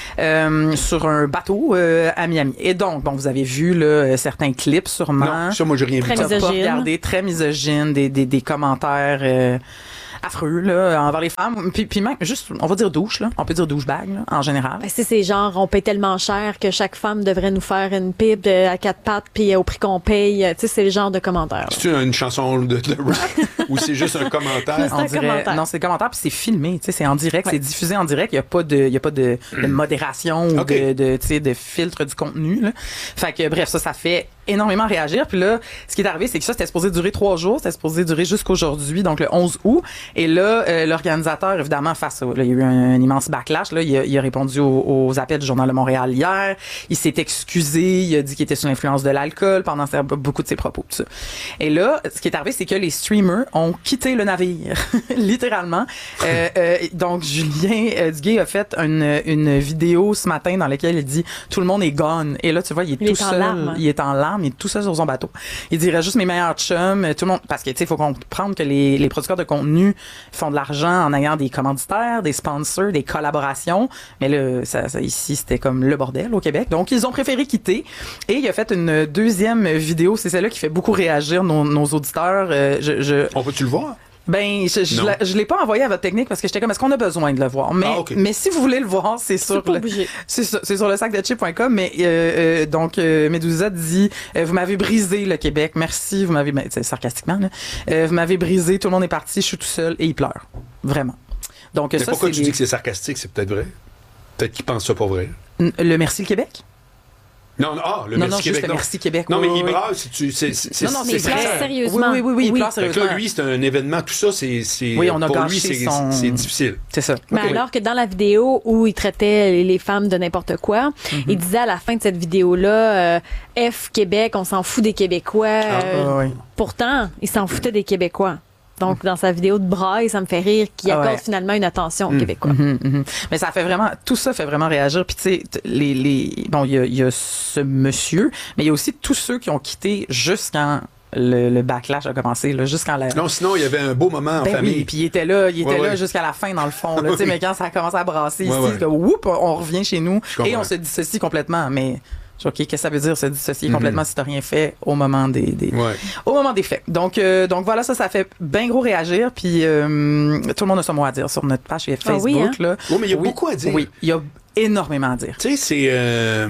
euh, sur un bateau euh, à Miami. Et donc, bon, vous avez vu là, certains clips sûrement. Non, ça, moi, j'ai rien vu. Très T'as pas misogyne. regardé, très misogyne, des, des, des commentaires euh, affreux là, envers les femmes. Puis, puis même, juste, on va dire douche, là. On peut dire douchebag, là, en général. Ben, c'est c'est genre, on paye tellement cher que chaque femme devrait nous faire une pipe de- à quatre pattes, puis au prix qu'on paye. Tu sais, c'est le genre de commentaire. C'est une chanson de, de rap ou c'est juste un commentaire? On un dirait, commentaire. non, c'est commentaire puis c'est filmé, tu sais, c'est en direct, c'est diffusé en direct. Il y a pas de, il y a pas de, de modération ou OK. de, de, tu sais, de filtre du contenu. Là. Fait que bref, ça, ça fait énormément réagir. Puis là, ce qui est arrivé, c'est que ça, c'était supposé durer trois jours, c'était supposé durer jusqu'aujourd'hui, donc le onze août. Et là, euh, l'organisateur, évidemment, face au, là, il y a eu un, un immense backlash. Là, il a, il a répondu aux, aux appels du Journal de Montréal hier. Il s'est excusé, il a dit qu'il était sous l'influence de l'alcool pendant ses- beaucoup de ses propos. Tout ça. Et là, ce qui est arrivé, c'est que les streamers ont quitté le navire, littéralement. Euh, euh, donc, Julien euh, Duguay a fait une, une vidéo ce matin dans laquelle il dit « Tout le monde est gone ». Et là, tu vois, il est Il tout est en seul. larmes. Il est en larmes, il est tout seul sur son bateau. Il dirait juste mes meilleurs chums, tout le monde, parce que, tu sais, il faut comprendre que les, les producteurs de contenu font de l'argent en ayant des commanditaires, des sponsors, des collaborations. Mais là, ça, ça, ici, c'était comme le bordel au Québec. Donc, ils ont préféré quitter. Et il a fait une deuxième vidéo. C'est celle-là qui fait beaucoup réagir nos, nos auditeurs. Euh, je, je, On peut-tu le voir? Ben, je, je, Non. la- je l'ai pas envoyé à votre technique parce que j'étais comme, est-ce qu'on a besoin de le voir? Mais, Ah, OK. mais si vous voulez le voir, c'est sur pas le, obligé. c'est sur, c'est sur le sac de chip point com. Mais, euh, euh, donc, euh, Médusa dit, euh, vous m'avez brisé le Québec. Merci. Vous m'avez, ben, c'est sarcastiquement, là. Euh, vous m'avez brisé. Tout le monde est parti. Je suis tout seul. Et il pleure. Vraiment. Donc, Mais ça, pourquoi c'est tu les- dis que c'est sarcastique? C'est peut-être vrai. Peut-être qu'ils pensent ça pas vrai. le Merci le Québec? Non, non, ah, le non, Merci non, Québec. juste le non. Merci Québec. Non, oui, mais oui, il oui. brasse, c'est- tu- c'est c'est- Non, non, mais c'est il pleure sincère. sérieusement. Oui, oui, oui, oui, il Oui. pleure Fait que sérieusement. là, lui, c'est un événement, tout ça, c'est, c'est Oui, on a pour gâché lui, c'est, son- c'est difficile. C'est ça. Mais OK. alors que dans la vidéo où il traitait les- les femmes de n'importe quoi, Mhm. il disait à la fin de cette vidéo-là, euh, F Québec, on s'en fout des Québécois. Euh, Ah, oui. Pourtant, il s'en foutait des Québécois. Donc, dans sa vidéo de braille, ça me fait rire qu'il Ah, accorde ouais. finalement une attention aux Mm. Québécois. Mhm, mhm. Mais ça fait vraiment, tout ça fait vraiment réagir. Puis tu sais, t- les, les, bon, il y a, il y a ce monsieur, mais il y a aussi tous ceux qui ont quitté juste quand le, le backlash a commencé, là, jusqu'à la. Non, sinon, il y avait un beau moment en Ben famille. oui, puis il était là, il était Ouais, là ouais. jusqu'à la fin dans le fond, là, tu sais, Oui. mais quand ça a commencé à brasser Ouais, ici, ouais. c'est comme, whoop, on revient chez nous Je comprends. et on se dissocie complètement. Mais OK, qu'est-ce que ça veut dire se dissocier Mhm. complètement si t'as rien fait au moment des, des Ouais. au moment des faits. Donc euh, donc voilà, ça ça fait bien gros réagir puis euh, tout le monde a son mot à dire sur notre page Facebook Ah oui, hein? là. Oui, mais il y a Oui, beaucoup à dire. Oui, il y a énormément à dire. Tu sais, c'est. euh,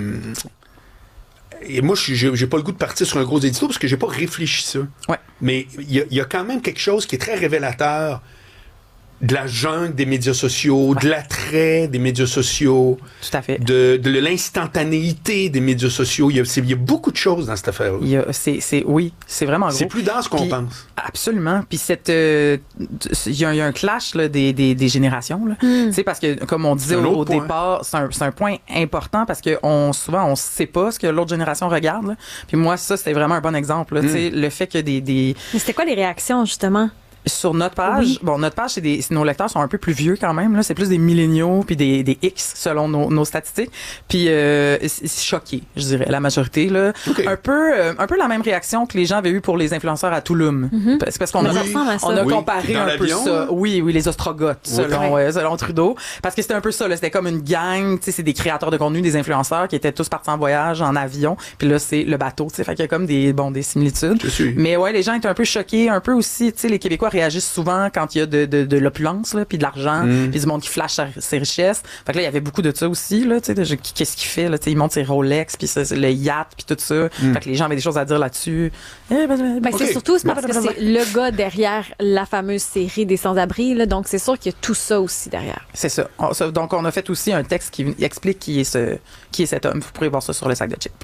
Et moi, je suis- j'ai j'ai pas le goût de partir sur un gros édito parce que j'ai pas réfléchi ça. Ouais. Mais il y, a- il y a quand même quelque chose qui est très révélateur de la jungle des médias sociaux, de l'attrait des médias sociaux, Tout à fait. de, de l'instantanéité des médias sociaux. Il y a, c'est- il y a beaucoup de choses dans cette affaire-là. Il y a c'est c'est oui, c'est vraiment gros. C'est plus dense qu'on Puis- pense. Absolument. Puis cette, euh, il y, a- il y a un clash là, des, des, des générations. Là. Tu sais, parce que comme on disait C'est un au, autre au point. départ, c'est un, c'est un point important parce que on souvent on sait pas ce que l'autre génération regarde. Là. Puis moi ça c'était vraiment un bon exemple. Là, tu sais, le fait que des, des Mais c'était quoi les réactions, justement? sur notre page, Oui. bon notre page c'est des c'est- nos lecteurs sont un peu plus vieux quand même là, c'est plus des milléniaux puis des des X selon nos, nos statistiques. Puis euh, c'est- c'est choqué, je dirais la majorité là. OK. Un peu euh, un peu la même réaction que les gens avaient eu pour les influenceurs à Touloum. Mhm. C'est parce qu'on Mais a ça ressemble à ça. on a Oui. comparé Dans un peu l'avion, ça. là? Oui, oui, les ostrogoths selon Ouais. euh, selon Trudeau parce que c'était un peu ça là, c'était comme une gang, tu sais c'est des créateurs de contenu, des influenceurs qui étaient tous partis en voyage en avion, puis là c'est le bateau, tu sais fait qu'il y a comme des bon des similitudes. Je suis. Mais ouais, les gens étaient un peu choqués, un peu aussi, tu sais les Québécois réagissent souvent quand il y a de, de, de l'opulence, là, puis de l'argent, Mm. puis du monde qui flash sa- ses richesses. Fait que là, il y avait beaucoup de ça aussi, là, tu sais, de- je- qu'est-ce qu'il fait, là, tu sais, il monte ses Rolex, puis ça, c'est le yacht, puis tout ça. Mm. Fait que les gens avaient des choses à dire là-dessus. Eh, ben, Ben, ok. c'est surtout c'est parce que c'est le gars derrière la fameuse série des sans-abri, là, donc c'est sûr qu'il y a tout ça aussi derrière. C'est ça. On- ça- Donc, on a fait aussi un texte qui explique qui est, ce, qui est cet homme. Vous pourrez voir ça sur le sac de chips.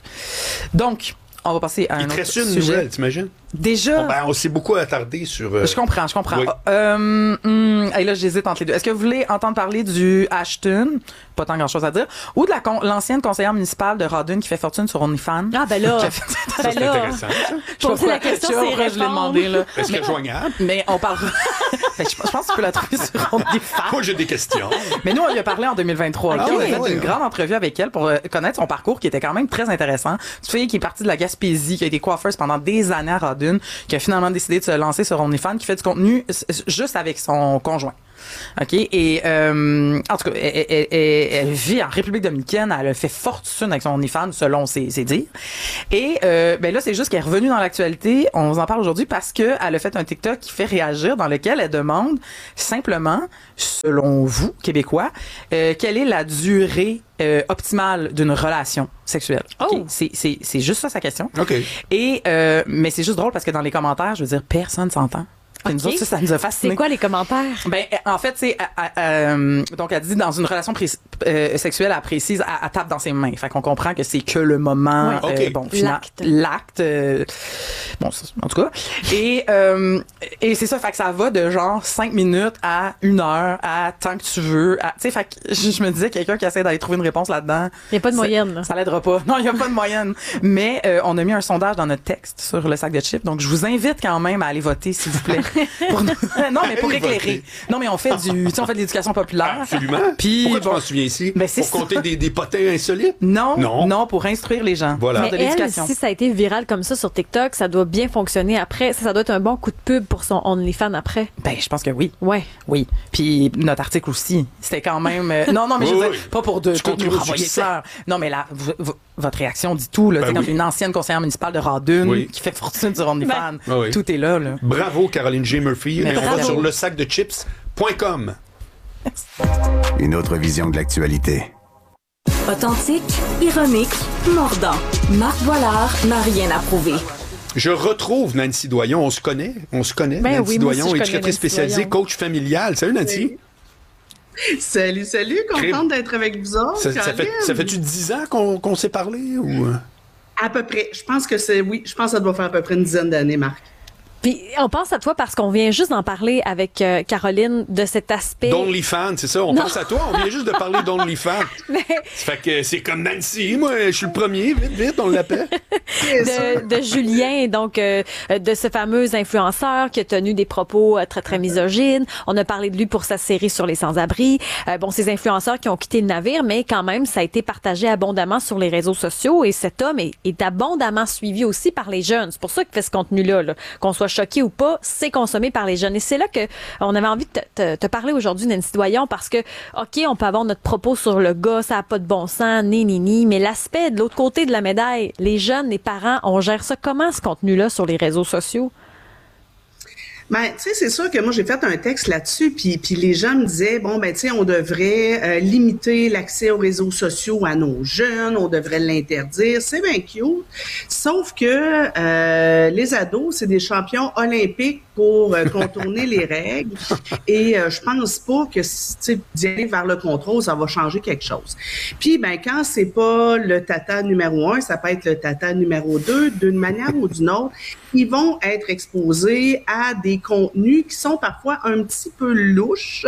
Donc, on va passer à un Il te autre reste une sujet. nouvelle, t'imagines? Déjà? Bon, ben, on s'est beaucoup attardé sur... euh, Je comprends, je comprends. Oui. Euh, hum, et là, j'hésite entre les deux. Est-ce que vous voulez entendre parler du Ashton, pas tant grand-chose à dire, ou de la con- l'ancienne conseillère municipale de Rawdon qui fait fortune sur OnlyFans? Ah, ben là, Qui a fait- ben là, intéressant, ça. Je sais pas poser la pourquoi- question, je sais pas c'est pourquoi je l'ai répondre. demandé, là. Est-ce Mais- qu'elle est joignable? Mais on parle. je, je pense que tu peux la trouver sur OnlyFans. Moi, j'ai des questions. Mais nous, on lui a parlé en deux mille vingt-trois. Ah ok? On a oui, fait oui, une oui. grande entrevue avec elle pour euh, connaître son parcours qui était quand même très intéressant. Tu sais, qui est partie de la Gaspésie, qui a été coiffeuse pendant des années à Rawdon, qui a finalement décidé de se lancer sur OnlyFans, qui fait du contenu s- s- juste avec son conjoint. OK? Et, euh, en tout cas, elle, elle- elle- elle vit en République dominicaine. Elle a fait fortune avec son OnlyFans, selon ses, ses dires. Et, euh, ben là, c'est juste qu'elle est revenue dans l'actualité. On vous en parle aujourd'hui parce qu'elle a fait un TikTok qui fait réagir, dans lequel elle demande simplement, selon vous, Québécois, euh, quelle est la durée euh, optimale d'une relation sexuelle. OK? C'est, c'est, c'est juste ça sa question. OK. Et, euh, mais c'est juste drôle parce que dans les commentaires, je veux dire, personne s'entend. Puis nous OK. autres, ça, ça nous a fascinés. C'est quoi les commentaires? Ben, en fait, c'est euh, donc elle dit dans une relation pré- euh, sexuelle, elle précise, elle, elle tape dans ses mains. Fait qu'on comprend que c'est que le moment, Ouais. euh, OK. bon, final- L'acte. l'acte. euh, bon, ça, en tout cas. Et euh, et c'est ça, fait que ça va de genre cinq minutes à une heure, à tant que tu veux. à- Tu sais, fait que je, je me disais quelqu'un qui essaie d'aller trouver une réponse là-dedans. Il n'y a pas de ça- moyenne, là. Ça l'aidera pas. Non, il y a pas de moyenne. Mais euh, on a mis un sondage dans notre texte sur le sac de chips, donc je vous invite quand même à aller voter, s'il vous plaît. Pour nous- non, mais pour Allez éclairer. voter. Non, mais on fait du, tu sais, on fait de l'éducation populaire. Absolument. Puis, Pourquoi tu bon, m'en souviens ici? Ben, c'est Pour ça. compter des, des potins insolites? Non, Non. non, pour instruire les gens. Voilà. Faire de Mais elle, l'éducation. si ça a été viral comme ça sur TikTok, ça doit bien fonctionner après. Ça, ça doit être un bon coup de pub pour son OnlyFans après. Ben, je pense que oui. Ouais. Oui. Puis notre article aussi. C'était quand même. euh, non, non, mais je veux Oui, dire, oui. pas pour de, Du tout contenu nous de renvoyer succès. fleurs. Non, mais là, v- v- votre réaction dit tout. Là, Ben Tu sais, quand oui. une ancienne conseillère municipale de Rawdon Oui. qui fait fortune sur OnlyFans, Ah oui. tout est là. là. Bravo, Caroline J. Murphy. Mais Et on va bravo. sur le sac de chips point com. Une autre vision de l'actualité. Authentique, ironique, mordant. Marc Boilard n'a rien à prouver. Je retrouve Nancy Doyon. On se connaît. On se connaît. Ben Nancy oui, moi aussi, Doyon, je connais éducatrice Nancy spécialisée, Doyon. coach familial. Salut, Nancy. Salut, salut, contente d'être avec vous autres. Ça, ça fait, ça fait-tu dix ans qu'on qu'on s'est parlé ou? À peu près. Je pense que c'est, oui, je pense que ça doit faire à peu près une dizaine d'années, Marc. Puis on pense à toi parce qu'on vient juste d'en parler avec euh, Caroline de cet aspect. d'OnlyFans, c'est ça. On Non. pense à toi. On vient juste de parler d'OnlyFans. Mais Ça fait que c'est comme Nancy. Moi, je suis le premier. Vite, vite, on l'appelle. de, de Julien, donc euh, de ce fameux influenceur qui a tenu des propos euh, très très misogynes. On a parlé de lui pour sa série sur les sans-abri. Euh, bon, ces influenceurs qui ont quitté le navire, mais quand même, ça a été partagé abondamment sur les réseaux sociaux et cet homme est, est abondamment suivi aussi par les jeunes. C'est pour ça qu'il fait ce contenu-là, là. Qu'on soit choqué ou pas, c'est consommé par les jeunes. Et c'est là que on avait envie de te, te, te parler aujourd'hui, Nancy Doyon, parce que, OK, on peut avoir notre propos sur le gars, ça n'a pas de bon sens, ni, ni, ni, mais l'aspect de l'autre côté de la médaille, les jeunes, les parents, on gère ça comment, ce contenu-là, sur les réseaux sociaux? Ben, tu sais, c'est sûr que moi, j'ai fait un texte là-dessus, puis, puis les gens me disaient, bon, ben, tu sais, on devrait euh, limiter l'accès aux réseaux sociaux à nos jeunes, on devrait l'interdire. C'est bien cute. Sauf que euh, les ados, c'est des champions olympiques pour euh, contourner les règles. Et euh, je pense pas que, tu sais, d'y aller vers le contrôle, ça va changer quelque chose. Puis, ben, quand c'est pas le tata numéro un, ça peut être le tata numéro deux, d'une manière ou d'une autre, ils vont être exposés à des contenus qui sont parfois un petit peu louches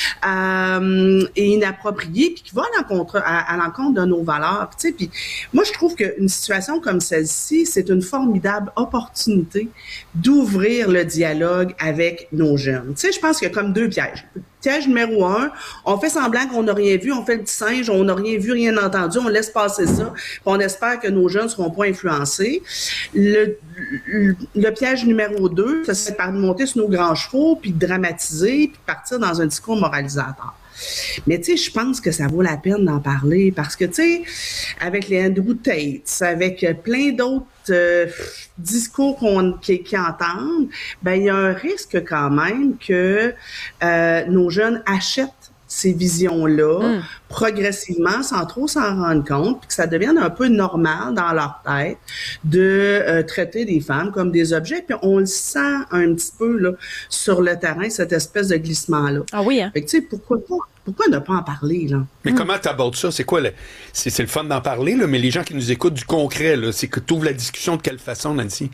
euh, et inappropriés, puis qui vont à l'encontre, à, à l'encontre de nos valeurs. Tu sais, puis moi, je trouve qu'une situation comme celle-ci, c'est une formidable opportunité d'ouvrir le dialogue avec nos jeunes. Tu sais, je pense qu'il y a comme deux pièges. Piège numéro un, on fait semblant qu'on n'a rien vu, on fait le petit singe, on n'a rien vu, rien entendu, on laisse passer ça, puis on espère que nos jeunes ne seront pas influencés. Le, le, le piège numéro deux, ça c'est par monter sur nos grands chevaux, puis de dramatiser, puis de partir dans un discours moralisateur. Mais tu sais, je pense que ça vaut la peine d'en parler parce que, tu sais, avec les Andrew Tate, avec plein d'autres euh, discours qu'on, qui, qui entendent, ben il y a un risque quand même que euh, nos jeunes achètent ces visions-là mm. progressivement, sans trop s'en rendre compte, puis que ça devienne un peu normal dans leur tête de euh, traiter des femmes comme des objets. Puis on le sent un petit peu là sur le terrain, cette espèce de glissement-là. Ah oui, hein? Fait que tu sais, pourquoi pas? Pourquoi ne pas en parler, là? Mais mm. comment tu abordes ça? C'est quoi? Le... C'est, c'est le fun d'en parler, là, mais les gens qui nous écoutent du concret, là, c'est que tu ouvres la discussion de quelle façon, Nancy?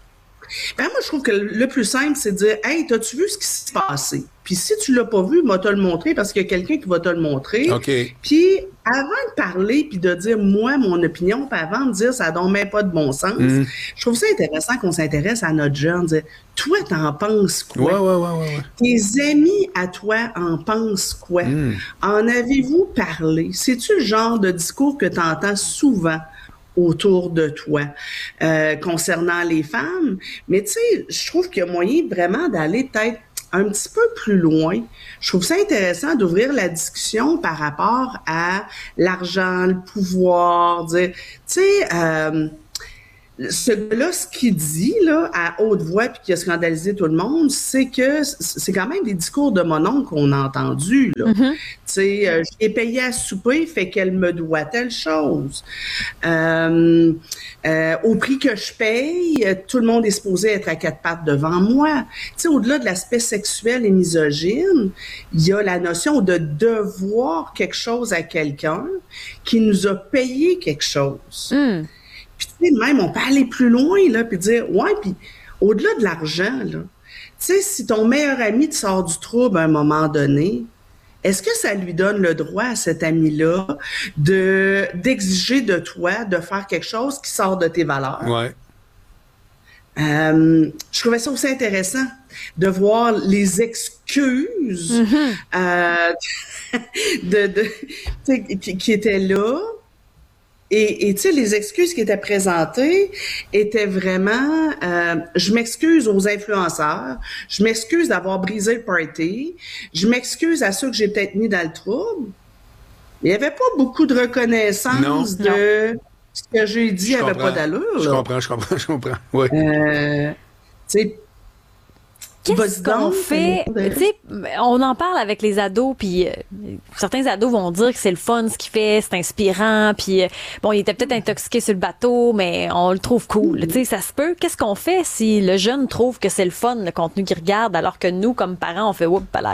Ben moi, je trouve que le plus simple, c'est de dire « Hey, t'as-tu vu ce qui s'est passé? » Puis si tu l'as pas vu, moi, te le montrer parce qu'il y a quelqu'un qui va te le montrer. Okay. Puis avant de parler puis de dire moi mon opinion, puis avant de dire ça donne même pas de bon sens, mm. je trouve ça intéressant qu'on s'intéresse à notre jeune. Dire, toi, t'en penses quoi? Ouais, ouais, ouais, ouais, ouais. Tes amis à toi en pensent quoi? Mm. En avez-vous parlé? C'est-tu le genre de discours que tu entends souvent autour de toi euh, concernant les femmes? Mais tu sais, je trouve qu'il y a moyen vraiment d'aller peut-être un petit peu plus loin. Je trouve ça intéressant d'ouvrir la discussion par rapport à l'argent, le pouvoir, dire, tu sais, euh, ce gars-là, ce qu'il dit là, à haute voix puis qui a scandalisé tout le monde, c'est que c'est quand même des discours de mon oncle qu'on a entendus. Là. Mm-hmm. Tu sais, euh, je l'ai payé à souper, fait qu'elle me doit telle chose. Euh, euh, au prix que je paye, tout le monde est supposé être à quatre pattes devant moi. Tu sais, au-delà de l'aspect sexuel et misogyne, il y a la notion de devoir quelque chose à quelqu'un qui nous a payé quelque chose. Mm. Puis tu sais, même, on peut aller plus loin, là, puis dire, ouais, puis au-delà de l'argent, là, tu sais, si ton meilleur ami te sort du trouble à un moment donné, est-ce que ça lui donne le droit à cet ami-là de d'exiger de toi de faire quelque chose qui sort de tes valeurs? Ouais. Euh, je trouvais ça aussi intéressant de voir les excuses mm-hmm. euh, de, de, qui, qui étaient là. Et, et tu sais, les excuses qui étaient présentées étaient vraiment euh, je m'excuse aux influenceurs, je m'excuse d'avoir brisé le party, je m'excuse à ceux que j'ai peut-être mis dans le trouble. Il n'y avait pas beaucoup de reconnaissance non, de non. ce que j'ai dit n'avait pas d'allure. Je comprends, je comprends, je comprends. Oui. Euh, tu sais, Qu'est-ce qu'on fait? Tu sais, on en parle avec les ados, puis euh, certains ados vont dire que c'est le fun ce qu'il fait, c'est inspirant, puis euh, bon, il était peut-être intoxiqué sur le bateau, mais on le trouve cool. Tu sais, ça se peut. Qu'est-ce qu'on fait si le jeune trouve que c'est le fun, le contenu qu'il regarde, alors que nous, comme parents, on fait « Oups, palais ».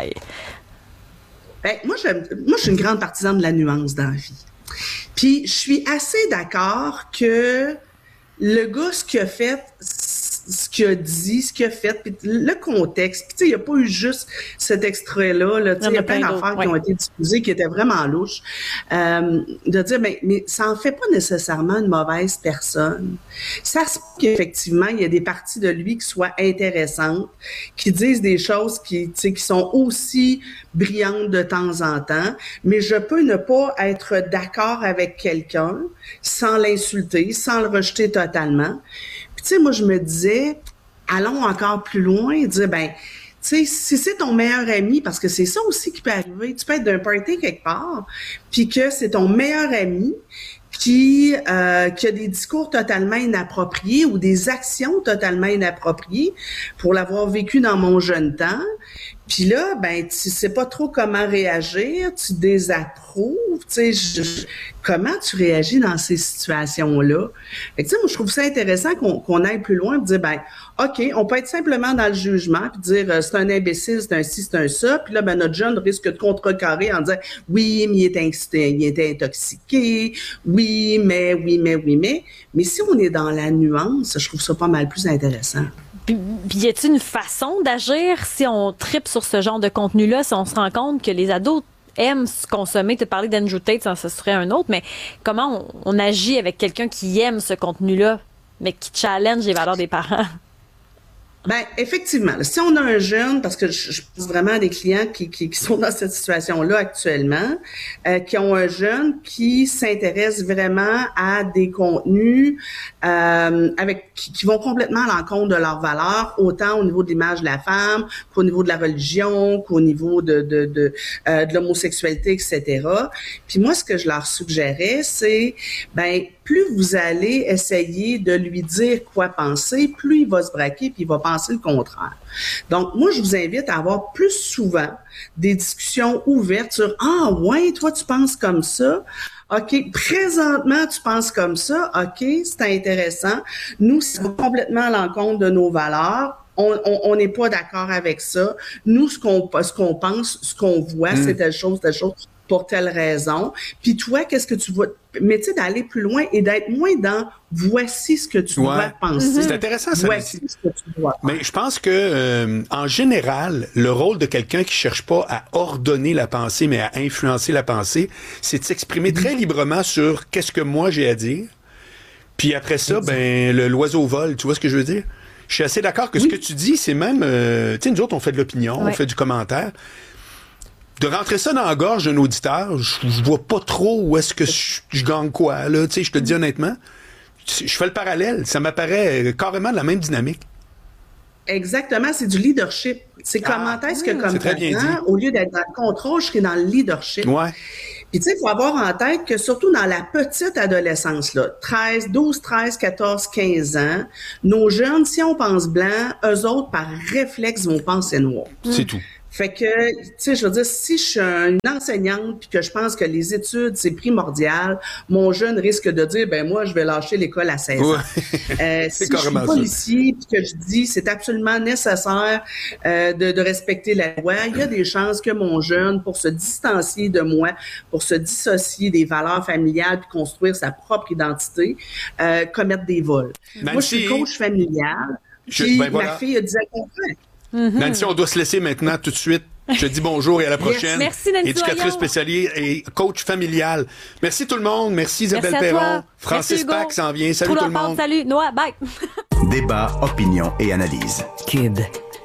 Ben, moi, j'aime, moi, je suis une grande partisane de la nuance dans la vie. Puis, je suis assez d'accord que le gars, ce qu'il a fait, ce qu'il a dit, ce qu'il a fait, puis le contexte. Puis tu sais, il n'y a pas eu juste cet extrait-là. Là, il y a plein d'affaires ouais. qui ont été diffusées qui étaient vraiment louches. Euh, de dire, mais, mais ça n'en fait pas nécessairement une mauvaise personne. Ça se peut qu'effectivement, il y a des parties de lui qui soient intéressantes, qui disent des choses qui, tu sais, qui sont aussi brillantes de temps en temps, mais je peux ne pas être d'accord avec quelqu'un sans l'insulter, sans le rejeter totalement. Puis, tu sais, moi, je me disais, allons encore plus loin, dire, ben, tu sais, si c'est ton meilleur ami, parce que c'est ça aussi qui peut arriver, tu peux être d'un party quelque part, puis que c'est ton meilleur ami qui, euh, qui a des discours totalement inappropriés ou des actions totalement inappropriées pour l'avoir vécu dans mon jeune temps. Puis là, ben, tu sais pas trop comment réagir, tu désapprouves, tu sais, je, comment tu réagis dans ces situations-là? Fait que, tu sais, moi, je trouve ça intéressant qu'on, qu'on aille plus loin et dire, ben, OK, on peut être simplement dans le jugement puis dire, euh, c'est un imbécile, c'est un ci, c'est un ça, puis là, ben, notre jeune risque de contrecarrer en disant, oui, mais il était, incité, il était intoxiqué, oui, mais, oui, mais, oui, mais. Mais si on est dans la nuance, je trouve ça pas mal plus intéressant. Puis, y a-t-il une façon d'agir si on tripe sur ce genre de contenu-là, si on se rend compte que les ados aiment se consommer? Tu as parlé d'Andrew Tate, ça, ça serait un autre, mais comment on, on agit avec quelqu'un qui aime ce contenu-là, mais qui challenge les valeurs des parents? Ben effectivement, si on a un jeune, parce que je, je pense vraiment à des clients qui, qui, qui sont dans cette situation-là actuellement, euh, qui ont un jeune qui s'intéresse vraiment à des contenus euh, avec qui, qui vont complètement à l'encontre de leurs valeurs, autant au niveau de l'image de la femme qu'au niveau de la religion, qu'au niveau de de de, euh, de l'homosexualité, et cetera. Puis moi, ce que je leur suggérais, c'est ben plus vous allez essayer de lui dire quoi penser, plus il va se braquer puis il va penser le contraire. Donc, moi, je vous invite à avoir plus souvent des discussions ouvertes sur « Ah, ouais, toi, tu penses comme ça? OK, présentement, tu penses comme ça? OK, c'est intéressant. Nous, c'est complètement à l'encontre de nos valeurs. On n'est pas d'accord avec ça. Nous, ce qu'on ce qu'on pense, ce qu'on voit, mmh. c'est telle chose, telle chose. Pour telle raison. Puis toi, qu'est-ce que tu vois? Mais tu sais, d'aller plus loin et d'être moins dans « voici ce que tu ouais. dois penser ». C'est intéressant, ça. Voici ce que tu dois Mais je pense que, euh, en général, le rôle de quelqu'un qui cherche pas à ordonner la pensée, mais à influencer la pensée, c'est de s'exprimer très librement sur « qu'est-ce que moi j'ai à dire ». Puis après ça, exact. ben le l'oiseau vole. Tu vois ce que je veux dire? Je suis assez d'accord que oui. ce que tu dis, c'est même... Euh, tu sais, nous autres, on fait de l'opinion, ouais. on fait du commentaire. De rentrer ça dans la gorge d'un auditeur, je, je vois pas trop où est-ce que je, je gagne quoi, là. Tu sais, je te dis honnêtement, je fais le parallèle. Ça m'apparaît carrément de la même dynamique. Exactement, c'est du leadership. C'est ah, comment est-ce que, comme parent, au lieu d'être dans le contrôle, je serai dans le leadership. Ouais. Puis, tu sais, il faut avoir en tête que surtout dans la petite adolescence, là, treize, douze, treize, quatorze, quinze ans, nos jeunes, si on pense blanc, eux autres, par réflexe, vont penser noir. C'est tout. Fait que, tu sais, je veux dire, si je suis une enseignante puis que je pense que les études, c'est primordial, mon jeune risque de dire, ben moi, je vais lâcher l'école à seize ans. Ouais. Euh, si je suis policier puis que je dis, c'est absolument nécessaire euh, de, de respecter la loi, il y a des chances que mon jeune, pour se distancier de moi, pour se dissocier des valeurs familiales puis construire sa propre identité, euh, commette des vols. Nancy, moi, je suis coach familial, puis ben voilà. ma fille a dit le contraire. Mm-hmm. Nancy, on doit se laisser maintenant tout de suite. Je te dis bonjour et à la prochaine. Merci, Nancy. Éducatrice spécialisée et coach familial. Merci tout le monde. Merci Isabelle Merci Perron. Francis Pack s'en vient. Salut tout, tout le monde. Salut. Noah, bye. Débat, opinion et analyse. Cube.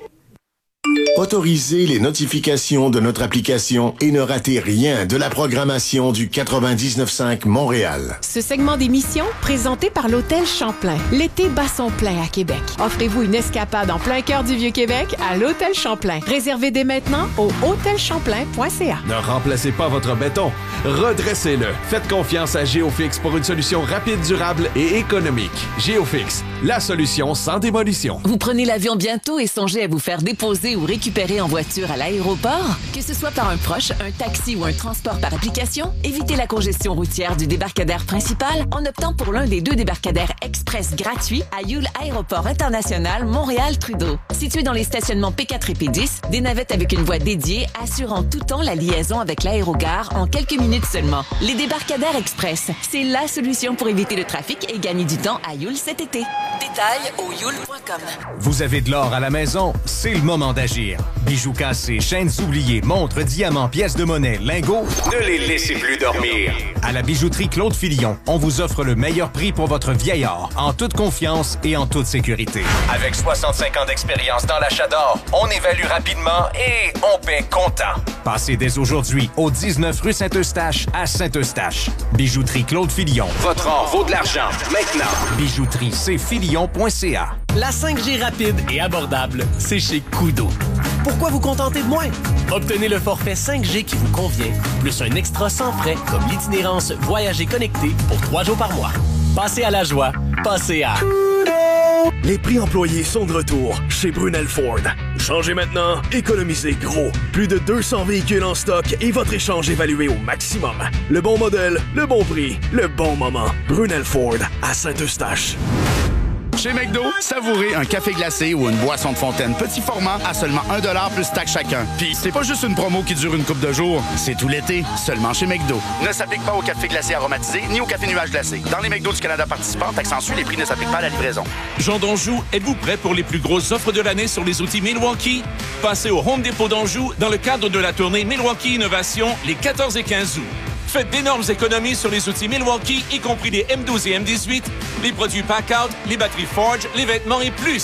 Autorisez les notifications de notre application et ne ratez rien de la programmation du quatre-vingt-dix-neuf cinq Montréal. Ce segment d'émission, présenté par l'Hôtel Champlain. L'été bat son plein à Québec. Offrez-vous une escapade en plein cœur du Vieux-Québec à l'Hôtel Champlain. Réservez dès maintenant au hôtel champlain point c a. Ne remplacez pas votre béton. Redressez-le. Faites confiance à Géofix pour une solution rapide, durable et économique. Géofix, la solution sans démolition. Vous prenez l'avion bientôt et songez à vous faire déposer ou récupérer en voiture à l'aéroport? Que ce soit par un proche, un taxi ou un transport par application, évitez la congestion routière du débarcadère principal en optant pour l'un des deux débarcadères express gratuits à Yule Aéroport International Montréal-Trudeau. Situé dans les stationnements P quatre et P dix, des navettes avec une voie dédiée assurant tout temps la liaison avec l'aérogare en quelques minutes seulement. Les débarcadères express, c'est la solution pour éviter le trafic et gagner du temps à Yule cet été. Détails au yule point com. Vous avez de l'or à la maison? C'est le moment d'agir. Bijoux cassés, chaînes oubliées, montres, diamants, pièces de monnaie, lingots, ne les laissez plus dormir. À la bijouterie Claude Fillon, on vous offre le meilleur prix pour votre vieil or, en toute confiance et en toute sécurité. Avec soixante-cinq ans d'expérience dans l'achat d'or, on évalue rapidement et on paie comptant. Passez dès aujourd'hui au dix-neuf rue Saint-Eustache à Saint-Eustache. Bijouterie Claude Fillon. Votre or vaut de l'argent. Maintenant. Bijouterie c fillon point c a. La cinq G rapide et abordable, c'est chez Koodo. Pourquoi vous contenter de moins? Obtenez le forfait cinq G qui vous convient, plus un extra sans frais comme l'itinérance Voyager connecté pour trois jours par mois. Passez à la joie, passez à Koodo! Les prix employés sont de retour chez Brunel Ford. Changez maintenant, économisez gros. Plus de deux cents véhicules en stock et votre échange évalué au maximum. Le bon modèle, le bon prix, le bon moment. Brunel Ford à Saint-Eustache. Chez McDo, savourez un café glacé ou une boisson de fontaine petit format à seulement un dollar plus taxe chacun. Puis c'est pas juste une promo qui dure une couple de jours, c'est tout l'été, seulement chez McDo. Ne s'applique pas au café glacé aromatisé ni au café nuage glacé. Dans les McDo du Canada participants, taxe en sus, les prix ne s'appliquent pas à la livraison. Jean d'Anjou, êtes-vous prêt pour les plus grosses offres de l'année sur les outils Milwaukee? Passez au Home Depot d'Anjou dans le cadre de la tournée Milwaukee Innovation les quatorze et quinze août. Faites d'énormes économies sur les outils Milwaukee, y compris les M douze et M dix-huit, les produits Packout, les batteries Forge, les vêtements et plus.